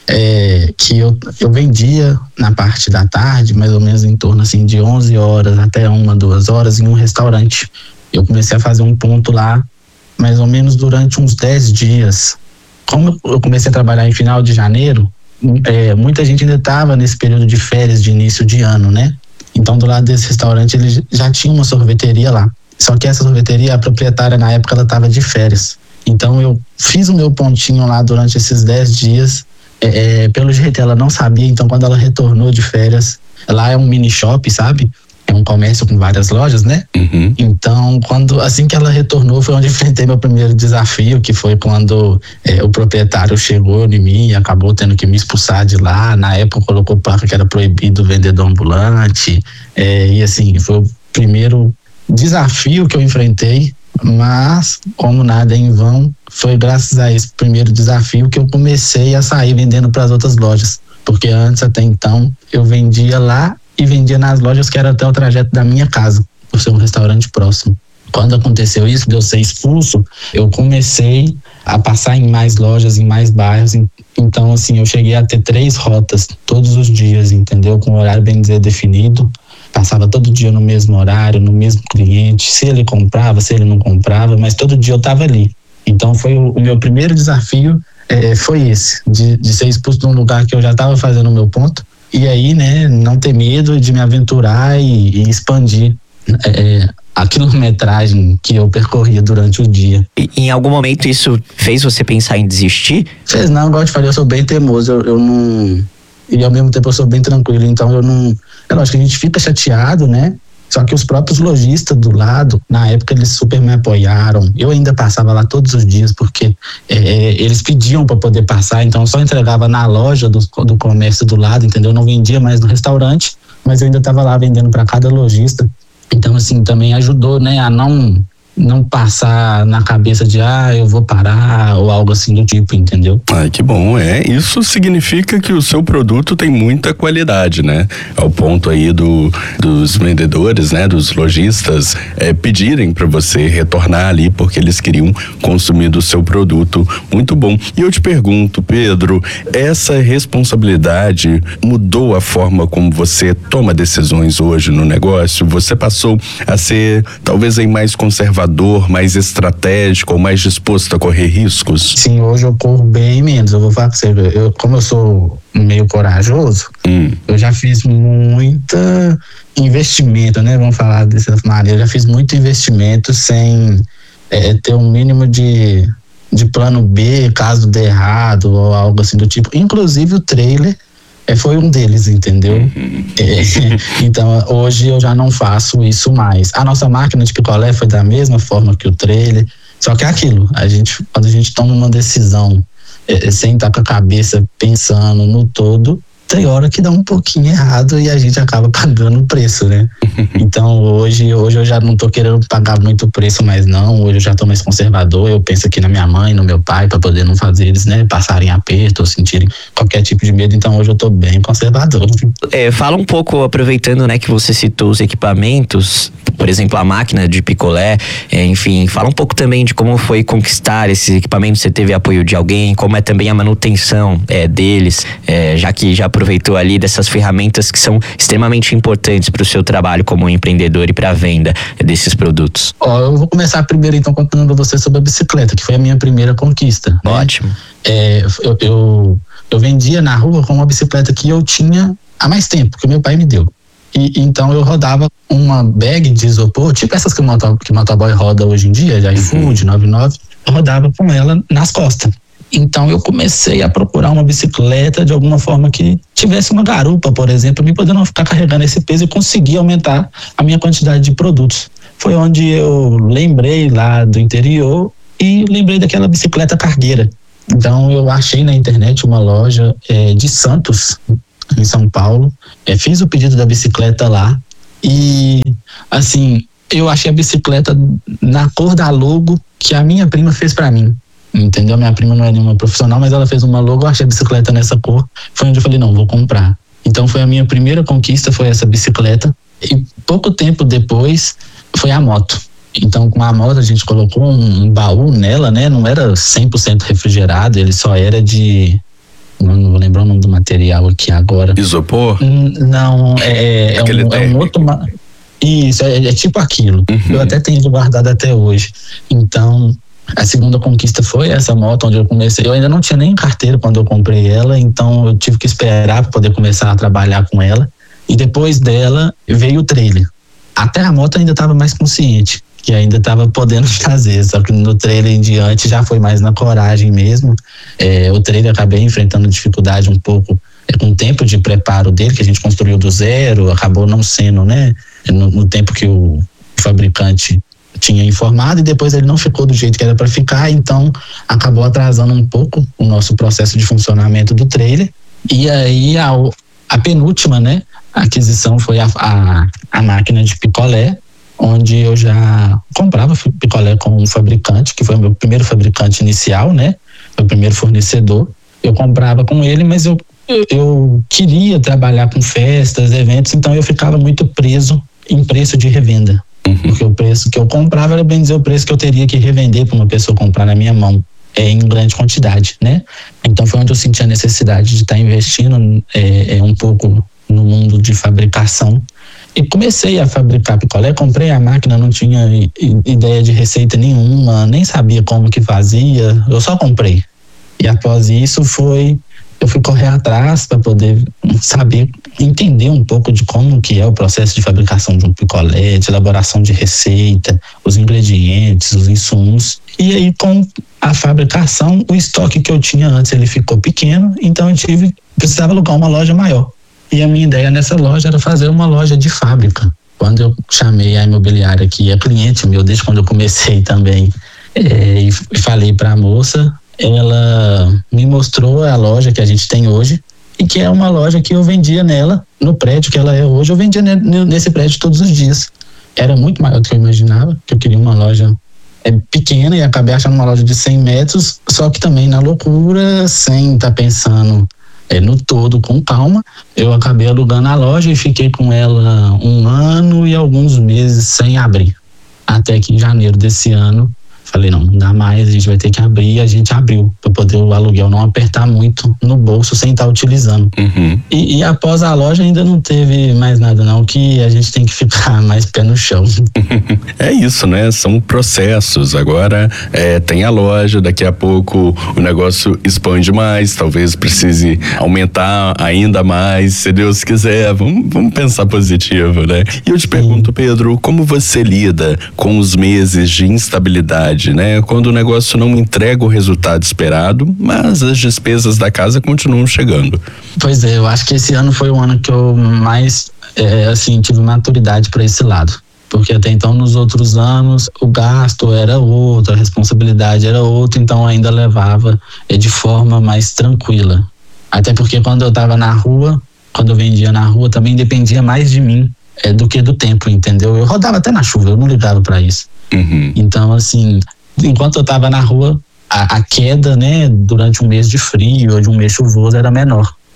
É, que eu, eu vendia na parte da tarde, mais ou menos em torno assim, de onze horas até uma, duas horas em um restaurante. Eu comecei a fazer um ponto lá, mais ou menos durante uns dez dias. Como eu comecei a trabalhar em final de janeiro, é, muita gente ainda estava nesse período de férias de início de ano, né? Então, do lado desse restaurante, ele já tinha uma sorveteria lá. Só que essa sorveteria, a proprietária, na época, ela estava de férias. Então, eu fiz o meu pontinho lá durante esses dez dias. É, pelo jeito, ela não sabia. Então, quando ela retornou de férias, lá é um mini shop, sabe? É um comércio com várias lojas, né? Uhum. Então, quando, assim que ela retornou, foi onde enfrentei meu primeiro desafio, que foi quando é, o proprietário chegou em mim e acabou tendo que me expulsar de lá. Na época, colocou placa que era proibido vendedor ambulante. É, e assim, foi o primeiro desafio que eu enfrentei, mas, como nada é em vão, foi graças a esse primeiro desafio que eu comecei a sair vendendo para as outras lojas. Porque antes, até então, eu vendia lá e vendia nas lojas que era até o trajeto da minha casa, por ser um restaurante próximo. Quando aconteceu isso, de eu ser expulso, eu comecei a passar em mais lojas, em mais bairros. Então, assim, eu cheguei a ter três rotas todos os dias, entendeu? Com um horário bem dizer definido. Passava todo dia no mesmo horário, no mesmo cliente. Se ele comprava, se ele não comprava, mas todo dia eu estava ali. Então, foi o, o meu primeiro desafio, é, foi esse, de, de ser expulso de um lugar que eu já estava fazendo o meu ponto. E aí, né, não ter medo de me aventurar e, e expandir é, a quilometragem que eu percorria durante o dia. E em algum momento isso fez você pensar em desistir? Fez não, igual eu te falei, eu sou bem teimoso, eu, eu não... E ao mesmo tempo eu sou bem tranquilo, então eu não... É lógico que a gente fica chateado, né? Só que os próprios lojistas do lado, na época eles super me apoiaram. Eu ainda passava lá todos os dias, porque é, eles pediam para poder passar, então eu só entregava na loja do, do comércio do lado, entendeu? Eu não vendia mais no restaurante, mas eu ainda estava lá vendendo para cada lojista. Então, assim, também ajudou, né, a não... não passar na cabeça de, ah, eu vou parar ou algo assim do tipo, entendeu? Ai, que bom, é. Isso significa que o seu produto tem muita qualidade, né? Ao ponto aí do, dos vendedores, né, dos lojistas é, pedirem para você retornar ali porque eles queriam consumir do seu produto. Muito bom. E eu te pergunto, Pedro, essa responsabilidade mudou a forma como você toma decisões hoje no negócio? Você passou a ser talvez aí mais conservador, mais estratégico ou mais disposto a correr riscos? Sim, hoje eu corro bem menos. Eu vou falar pra você, eu, como eu sou meio corajoso, hum. eu já fiz muita investimento, né? Vamos falar dessa maneira. Eu já fiz muito investimento sem é, ter um mínimo de, de plano B, caso dê errado ou algo assim do tipo. Inclusive o trailer É, foi um deles, entendeu? Uhum. É, então, hoje eu já não faço isso mais. A nossa máquina de picolé foi da mesma forma que o trailer, só que é aquilo, a gente, quando a gente toma uma decisão é, sem estar com a cabeça pensando no todo, tem hora que dá um pouquinho errado e a gente acaba pagando o preço, né? Então, hoje, hoje eu já não tô querendo pagar muito preço mais não, hoje eu já tô mais conservador, eu penso aqui na minha mãe, no meu pai, para poder não fazer eles, né, passarem aperto ou sentirem qualquer tipo de medo, então hoje eu tô bem conservador. É, fala um pouco, aproveitando, né, que você citou os equipamentos, por exemplo, a máquina de picolé, é, enfim, fala um pouco também de como foi conquistar esses equipamentos, você teve apoio de alguém, como é também a manutenção é, deles, é, já que já aproveitou ali dessas ferramentas que são extremamente importantes para o seu trabalho como empreendedor e para a venda desses produtos. Ó, eu vou começar primeiro então contando para você sobre a bicicleta, que foi a minha primeira conquista. Né? Ótimo. É, eu, eu, eu vendia na rua com uma bicicleta que eu tinha há mais tempo, que meu pai me deu. E, então eu rodava uma bag de isopor, tipo essas que o moto, que o motoboy roda hoje em dia, de iFood, noventa e nove, eu rodava com ela nas costas. Então eu comecei a procurar uma bicicleta de alguma forma que tivesse uma garupa, por exemplo, para mim poder não ficar carregando esse peso e conseguir aumentar a minha quantidade de produtos. Foi onde eu lembrei lá do interior e lembrei daquela bicicleta cargueira. Então eu achei na internet uma loja é, de Santos, em São Paulo, é, fiz o pedido da bicicleta lá e assim, eu achei a bicicleta na cor da logo que a minha prima fez para mim, entendeu? Minha prima não é nenhuma profissional, mas ela fez uma logo, eu achei a bicicleta nessa cor, foi onde eu falei, não, vou comprar. Então foi a minha primeira conquista, foi essa bicicleta, e pouco tempo depois foi a moto. Então com a moto a gente colocou um, um baú nela, né? Não era cem por cento refrigerado, ele só era de... não vou lembrar o nome do material aqui agora. Isopor? Não, é, é, um, é um outro... Isso, é, é tipo aquilo. Uhum. Eu até tenho guardado até hoje. Então, a segunda conquista foi essa moto, onde eu comecei. Eu ainda não tinha nem carteira quando eu comprei ela, então eu tive que esperar para poder começar a trabalhar com ela. E depois dela, veio o trailer. Até a moto ainda estava mais consciente, que ainda estava podendo fazer, só que no trailer em diante já foi mais na coragem mesmo. É, o trailer acabei enfrentando dificuldade um pouco é, com o tempo de preparo dele, que a gente construiu do zero, acabou não sendo, né, no, no tempo que o fabricante tinha informado, e depois ele não ficou do jeito que era para ficar, então acabou atrasando um pouco o nosso processo de funcionamento do trailer. E aí a, a penúltima, né, aquisição foi a, a, a máquina de picolé, onde eu já comprava picolé com um fabricante, que foi o meu primeiro fabricante inicial, né? Foi o primeiro fornecedor. Eu comprava com ele, mas eu, eu, eu queria trabalhar com festas, eventos, então eu ficava muito preso em preço de revenda. Uhum. Porque o preço que eu comprava era, bem dizer, o preço que eu teria que revender para uma pessoa comprar na minha mão, é, em grande quantidade, né? Então foi onde eu senti a necessidade de estar investindo é, é, um pouco no mundo de fabricação. E comecei a fabricar picolé, comprei a máquina, não tinha ideia de receita nenhuma, nem sabia como que fazia, eu só comprei. E após isso foi, eu fui correr atrás para poder saber, entender um pouco de como que é o processo de fabricação de um picolé, de elaboração de receita, os ingredientes, os insumos. E aí com a fabricação, o estoque que eu tinha antes, ele ficou pequeno, então eu tive, precisava alugar uma loja maior. E a minha ideia nessa loja era fazer uma loja de fábrica. Quando eu chamei a imobiliária, que é cliente meu desde quando eu comecei também, é, e falei para a moça, ela me mostrou a loja que a gente tem hoje, e que é uma loja que eu vendia nela, no prédio que ela é hoje, eu vendia nesse prédio todos os dias. Era muito maior do que eu imaginava, que eu queria uma loja é, pequena, e acabei achando uma loja de cem metros, só que também na loucura, sem estar tá pensando... É, no todo, com calma, eu acabei alugando a loja e fiquei com ela um ano e alguns meses sem abrir. Até que em janeiro desse ano, falei, não, não dá mais, a gente vai ter que abrir, e a gente abriu, para poder o aluguel não apertar muito no bolso sem estar utilizando. Uhum. E, e após a loja ainda não teve mais nada não, que a gente tem que ficar mais pé no chão. É isso, né? São processos. Agora é, tem a loja, daqui a pouco o negócio expande mais, talvez precise aumentar ainda mais, se Deus quiser. Vamos, vamos pensar positivo, né? E eu te pergunto, Pedro, como você lida com os meses de instabilidade, né? Quando o negócio não entrega o resultado esperado, mas as despesas da casa continuam chegando. Pois é, eu acho que esse ano foi o ano que eu mais, é, assim, tive maturidade para esse lado. Porque até então, nos outros anos, o gasto era outro, a responsabilidade era outra, então ainda levava é, de forma mais tranquila. Até porque quando eu estava na rua, quando eu vendia na rua, também dependia mais de mim é, do que do tempo, entendeu? Eu rodava até na chuva, eu não ligava para isso. Uhum. Então, assim, enquanto eu estava na rua, a, a queda, né, durante um mês de frio ou de um mês chuvoso era menor.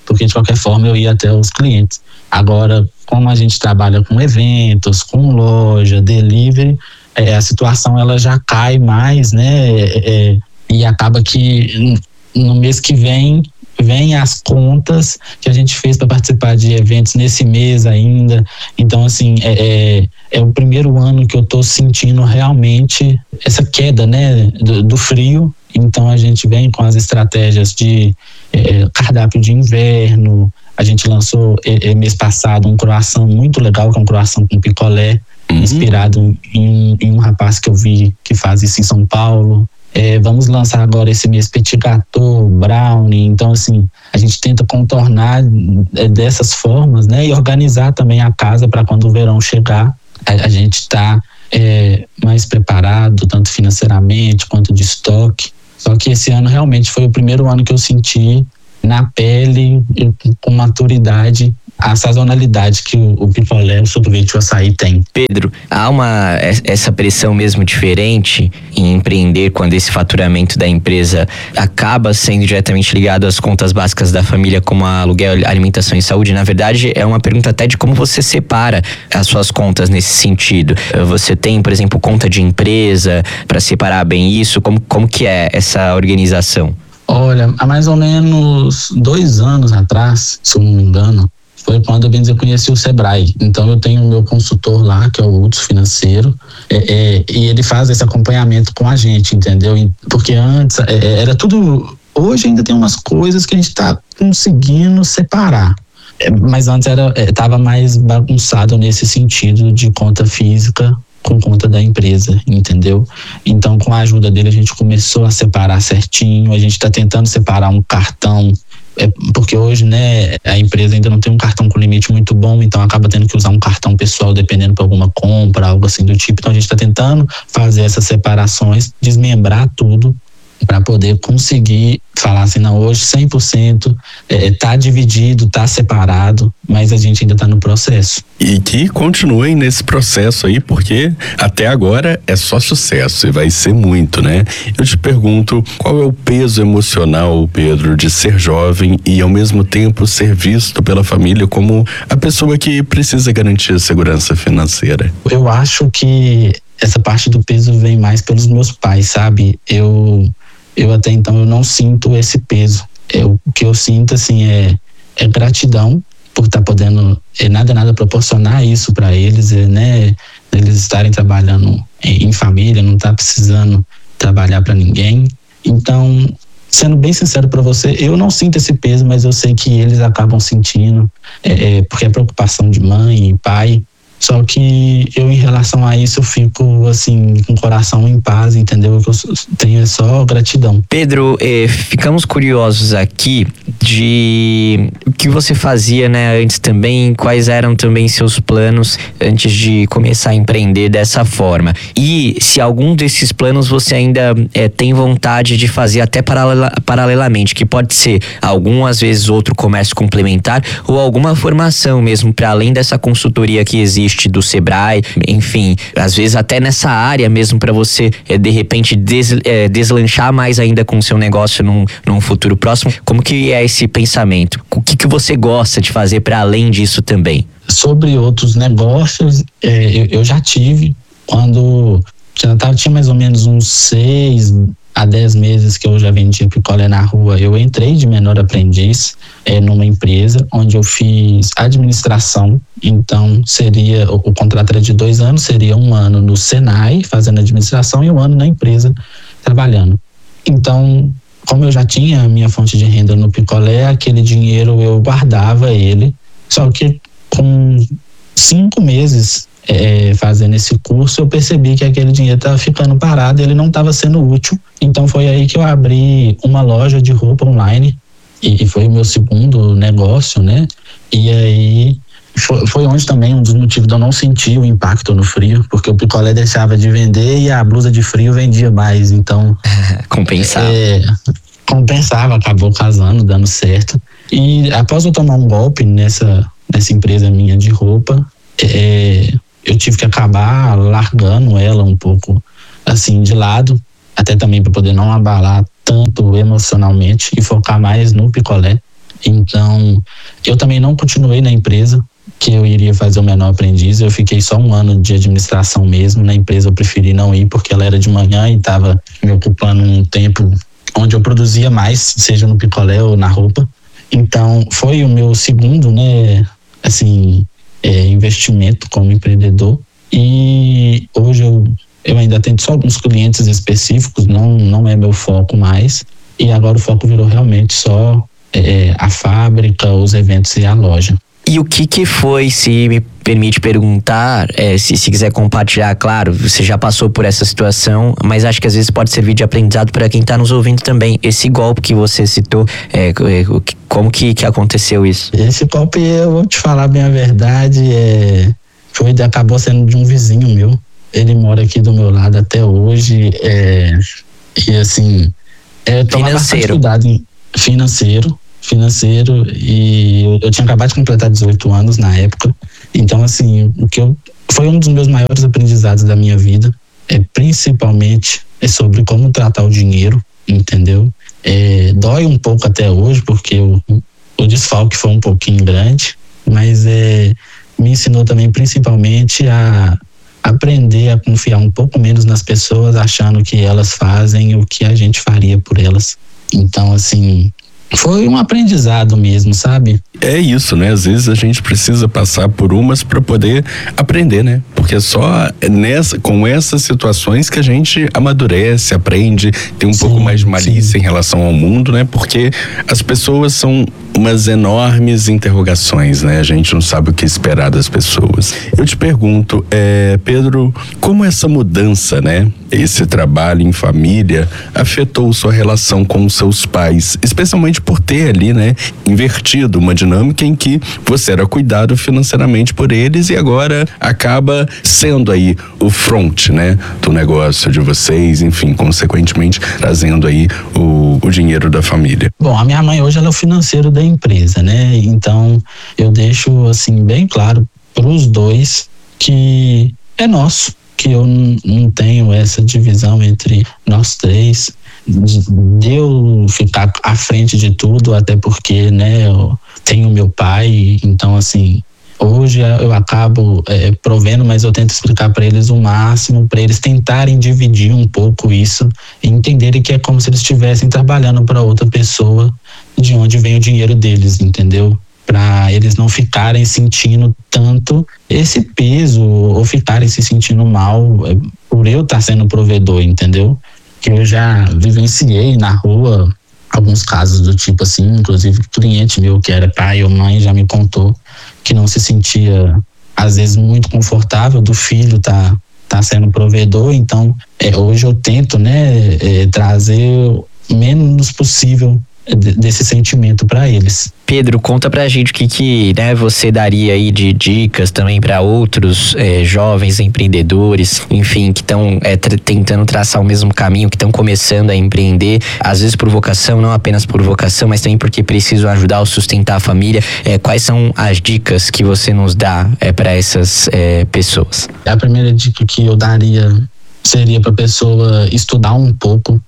porque de qualquer forma eu ia até os clientes. Agora, como a gente trabalha com eventos, com loja, delivery, é, a situação ela já cai mais, né? É, é, e acaba que no mês que vem vem as contas que a gente fez para participar de eventos nesse mês ainda. Então, assim, é, é, é o primeiro ano que eu tô sentindo realmente essa queda, né, do, do frio. Então, a gente vem com as estratégias de é, cardápio de inverno. A gente lançou é, é, mês passado um croissant muito legal, que é um croissant com picolé, uhum. inspirado em, em um rapaz que eu vi que faz isso em São Paulo. É, vamos lançar agora esse mês petit gâteau, brownie. Então, assim, a gente tenta contornar é, dessas formas, né? E organizar também a casa para quando o verão chegar, a, a gente está é, mais preparado, tanto financeiramente quanto de estoque. Só que esse ano realmente foi o primeiro ano que eu senti na pele, com maturidade, a sazonalidade que o, o picolé, o sorvete e o açaí tem. Pedro, há uma, essa pressão mesmo diferente em empreender quando esse faturamento da empresa acaba sendo diretamente ligado às contas básicas da família, como a aluguel, alimentação e saúde? Na verdade, é uma pergunta até de como você separa as suas contas nesse sentido. Você tem, por exemplo, conta de empresa para separar bem isso? Como, como que é essa organização? Olha, há mais ou menos dois anos atrás, se eu não me engano, foi quando eu, bem dizer, conheci o Sebrae. Então eu tenho o meu consultor lá, que é o Hudson Financeiro, é, é, e ele faz esse acompanhamento com a gente, entendeu? Porque antes é, era tudo... Hoje ainda tem umas coisas que a gente está conseguindo separar. É, mas antes era, estava mais bagunçado nesse sentido de conta física com conta da empresa, entendeu? Então, com a ajuda dele, a gente começou a separar certinho. A gente está tentando separar um cartão, é, porque hoje, né, a empresa ainda não tem um cartão com limite muito bom, então acaba tendo que usar um cartão pessoal dependendo para alguma compra, algo assim do tipo. Então, a gente está tentando fazer essas separações, desmembrar tudo, para poder conseguir falar assim, não, hoje cem por cento é, tá dividido, tá separado, mas a gente ainda tá no processo. E que continuem nesse processo aí, porque até agora é só sucesso e vai ser muito, né? Eu te pergunto, qual é o peso emocional, Pedro, de ser jovem e ao mesmo tempo ser visto pela família como a pessoa que precisa garantir a segurança financeira? Eu acho que essa parte do peso vem mais pelos meus pais, sabe? Eu Eu até então eu não sinto esse peso. Eu, o que eu sinto assim é, é gratidão por estar tá podendo é, nada nada proporcionar isso para eles, é, né? Eles estarem trabalhando em, em família, não tá precisando trabalhar para ninguém. Então, sendo bem sincero para você, eu não sinto esse peso, mas eu sei que eles acabam sentindo, é, é, porque é preocupação de mãe e pai. Só que eu, em relação a isso, eu fico, assim, com o coração em paz, entendeu? O que eu tenho é só gratidão. Pedro, eh, ficamos curiosos aqui de o que você fazia, né, antes também, quais eram também seus planos antes de começar a empreender dessa forma. E se algum desses planos você ainda eh, tem vontade de fazer até paralela, paralelamente, que pode ser algum, às vezes, outro comércio complementar ou alguma formação mesmo, para além dessa consultoria que existe do Sebrae, enfim, às vezes até nessa área mesmo para você é, de repente des, é, deslanchar mais ainda com o seu negócio num, num futuro próximo. Como que é esse pensamento? O que que você gosta de fazer para além disso também? Sobre outros negócios, é, eu, eu já tive quando já tava, tinha mais ou menos uns seis a dez meses que eu já vendia picolé na rua. Eu entrei de menor aprendiz é, numa empresa onde eu fiz administração. Então seria, o, o contrato era de dois anos, seria um ano no Senai fazendo administração e um ano na empresa trabalhando. Então, como eu já tinha a minha fonte de renda no picolé, aquele dinheiro eu guardava ele, só que com cinco meses É, fazendo esse curso, eu percebi que aquele dinheiro estava ficando parado, ele não estava sendo útil. Então foi aí que eu abri uma loja de roupa online e, e foi o meu segundo negócio, né? E aí foi, foi onde também um dos motivos de eu não sentir o impacto no frio, porque o picolé deixava de vender e a blusa de frio vendia mais, então compensava. É, compensava, acabou casando, dando certo. E após eu tomar um golpe nessa, nessa empresa minha de roupa, é, eu tive que acabar largando ela um pouco assim de lado, até também para poder não abalar tanto emocionalmente e focar mais no picolé. Então, eu também não continuei na empresa que eu iria fazer o menor aprendiz. Eu fiquei só um ano de administração mesmo. Na empresa eu preferi não ir porque ela era de manhã e estava me ocupando um tempo onde eu produzia mais, seja no picolé ou na roupa. Então, foi o meu segundo, né, assim, é, investimento como empreendedor. E hoje eu, eu ainda atendo só alguns clientes específicos, não, não é meu foco mais. E agora o foco virou realmente só é, a fábrica, os eventos e a loja. E o que que foi, se me permite perguntar, é, se, se quiser compartilhar, claro, você já passou por essa situação, mas acho que às vezes pode servir de aprendizado para quem está nos ouvindo também. Esse golpe que você citou, é, é, como que, que aconteceu isso? Esse golpe, eu vou te falar bem a verdade, é, foi, acabou sendo de um vizinho meu. Ele mora aqui do meu lado até hoje, é, e assim, é, tomar bastante cuidado em financeiro. financeiro e eu tinha acabado de completar dezoito anos na época. Então, assim, o que eu foi um dos meus maiores aprendizados da minha vida, é principalmente é sobre como tratar o dinheiro, entendeu? É, dói um pouco até hoje porque o, o desfalque foi um pouquinho grande, mas é, me ensinou também principalmente a aprender a confiar um pouco menos nas pessoas, achando que elas fazem o que a gente faria por elas. Então, assim, foi um aprendizado mesmo, sabe? É isso, né? Às vezes a gente precisa passar por umas para poder aprender, né? Porque é só nessa, com essas situações que a gente amadurece, aprende, tem um sim, pouco mais de malícia sim. em relação ao mundo, né? Porque as pessoas são umas enormes interrogações, né? A gente não sabe o que esperar das pessoas. Eu te pergunto, é, Pedro, como essa mudança, né? Esse trabalho em família afetou sua relação com seus pais, especialmente por ter ali, né? Invertido uma dinâmica em que você era cuidado financeiramente por eles e agora acaba sendo aí o front, né? Do negócio de vocês, enfim, consequentemente trazendo aí o, o dinheiro da família. Bom, a minha mãe hoje ela é o financeiro da empresa, né? Então eu deixo assim bem claro para os dois que é nosso, que eu não tenho essa divisão entre nós três, de, de eu ficar à frente de tudo, até porque, né, eu tenho meu pai, então assim, hoje eu acabo é, provendo, mas eu tento explicar para eles o máximo, para eles tentarem dividir um pouco isso e entenderem que é como se eles estivessem trabalhando para outra pessoa, de onde vem o dinheiro deles, entendeu? Para eles não ficarem sentindo tanto esse peso ou ficarem se sentindo mal por eu estar sendo provedor, entendeu? Que eu já vivenciei na rua alguns casos do tipo assim, inclusive cliente meu que era pai ou mãe já me contou que não se sentia às vezes muito confortável do filho tá, tá sendo provedor. Então é, hoje eu tento, né, é, trazer o menos possível desse sentimento para eles. Pedro, conta pra gente o que que, né, você daria aí de dicas também para outros é, jovens empreendedores, enfim, que estão é, tra- tentando traçar o mesmo caminho, que estão começando a empreender, às vezes por vocação, não apenas por vocação, mas também porque precisam ajudar ou sustentar a família. É, quais são as dicas que você nos dá é, para essas é, pessoas? A primeira dica que eu daria seria para a pessoa estudar um pouco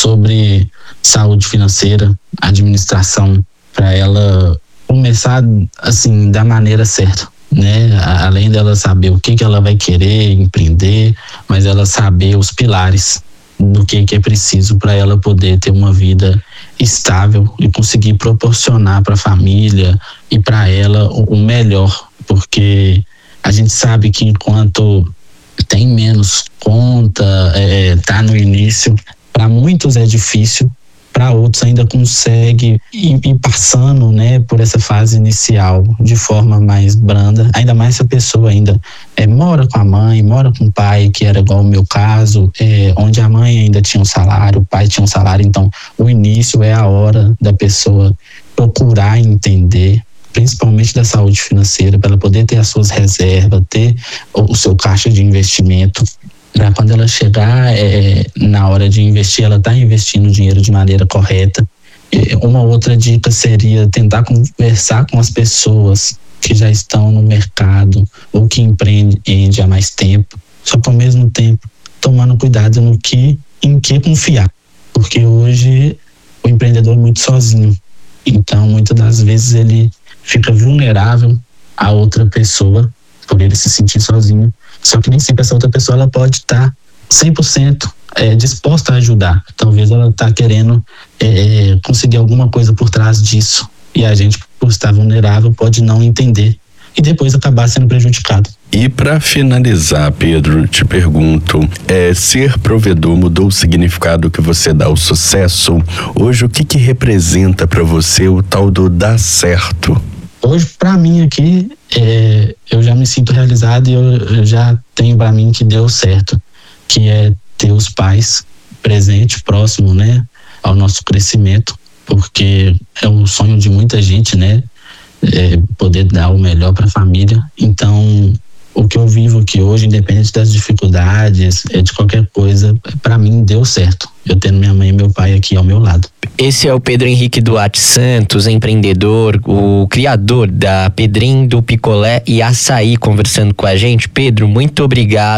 sobre saúde financeira, administração, para ela começar assim da maneira certa, né? Além dela saber o que que ela vai querer empreender, mas ela saber os pilares do que que é preciso para ela poder ter uma vida estável e conseguir proporcionar para a família e para ela o melhor, porque a gente sabe que enquanto tem menos conta, é, tá no início, para muitos é difícil, para outros ainda consegue ir, ir passando, né, por essa fase inicial de forma mais branda, ainda mais se a pessoa ainda é, mora com a mãe, mora com o pai, que era igual o meu caso, é, onde a mãe ainda tinha um salário, o pai tinha um salário, então o início é a hora da pessoa procurar entender, principalmente da saúde financeira, para ela poder ter as suas reservas, ter o, o seu caixa de investimento, para quando ela chegar é, na hora de investir, ela está investindo o dinheiro de maneira correta. E uma outra dica seria tentar conversar com as pessoas que já estão no mercado ou que empreendem há mais tempo, só que ao mesmo tempo tomando cuidado no que, em que confiar, porque hoje o empreendedor é muito sozinho. Então, muitas das vezes ele fica vulnerável a outra pessoa, por ele se sentir sozinho. Só que nem sempre essa outra pessoa ela pode estar cem por cento é, disposta a ajudar. Talvez ela está querendo é, conseguir alguma coisa por trás disso. E a gente, por estar vulnerável, pode não entender e depois acabar sendo prejudicado. E para finalizar, Pedro, te pergunto, é, ser provedor mudou o significado que você dá ao sucesso? Hoje, o que que representa para você o tal do dar certo? Hoje, para mim aqui, é, eu já me sinto realizado e eu, eu já tenho para mim que deu certo, que é ter os pais presentes, próximo, né, ao nosso crescimento, porque é um sonho de muita gente, né, é, poder dar o melhor para a família. Então, o que eu vivo aqui hoje, independente das dificuldades, é de qualquer coisa, para mim deu certo. Eu tendo minha mãe e meu pai aqui ao meu lado. Esse é o Pedro Henrique Duarte Santos, empreendedor, o criador da Pedrinho do Picolé e Açaí, conversando com a gente. Pedro, muito obrigado.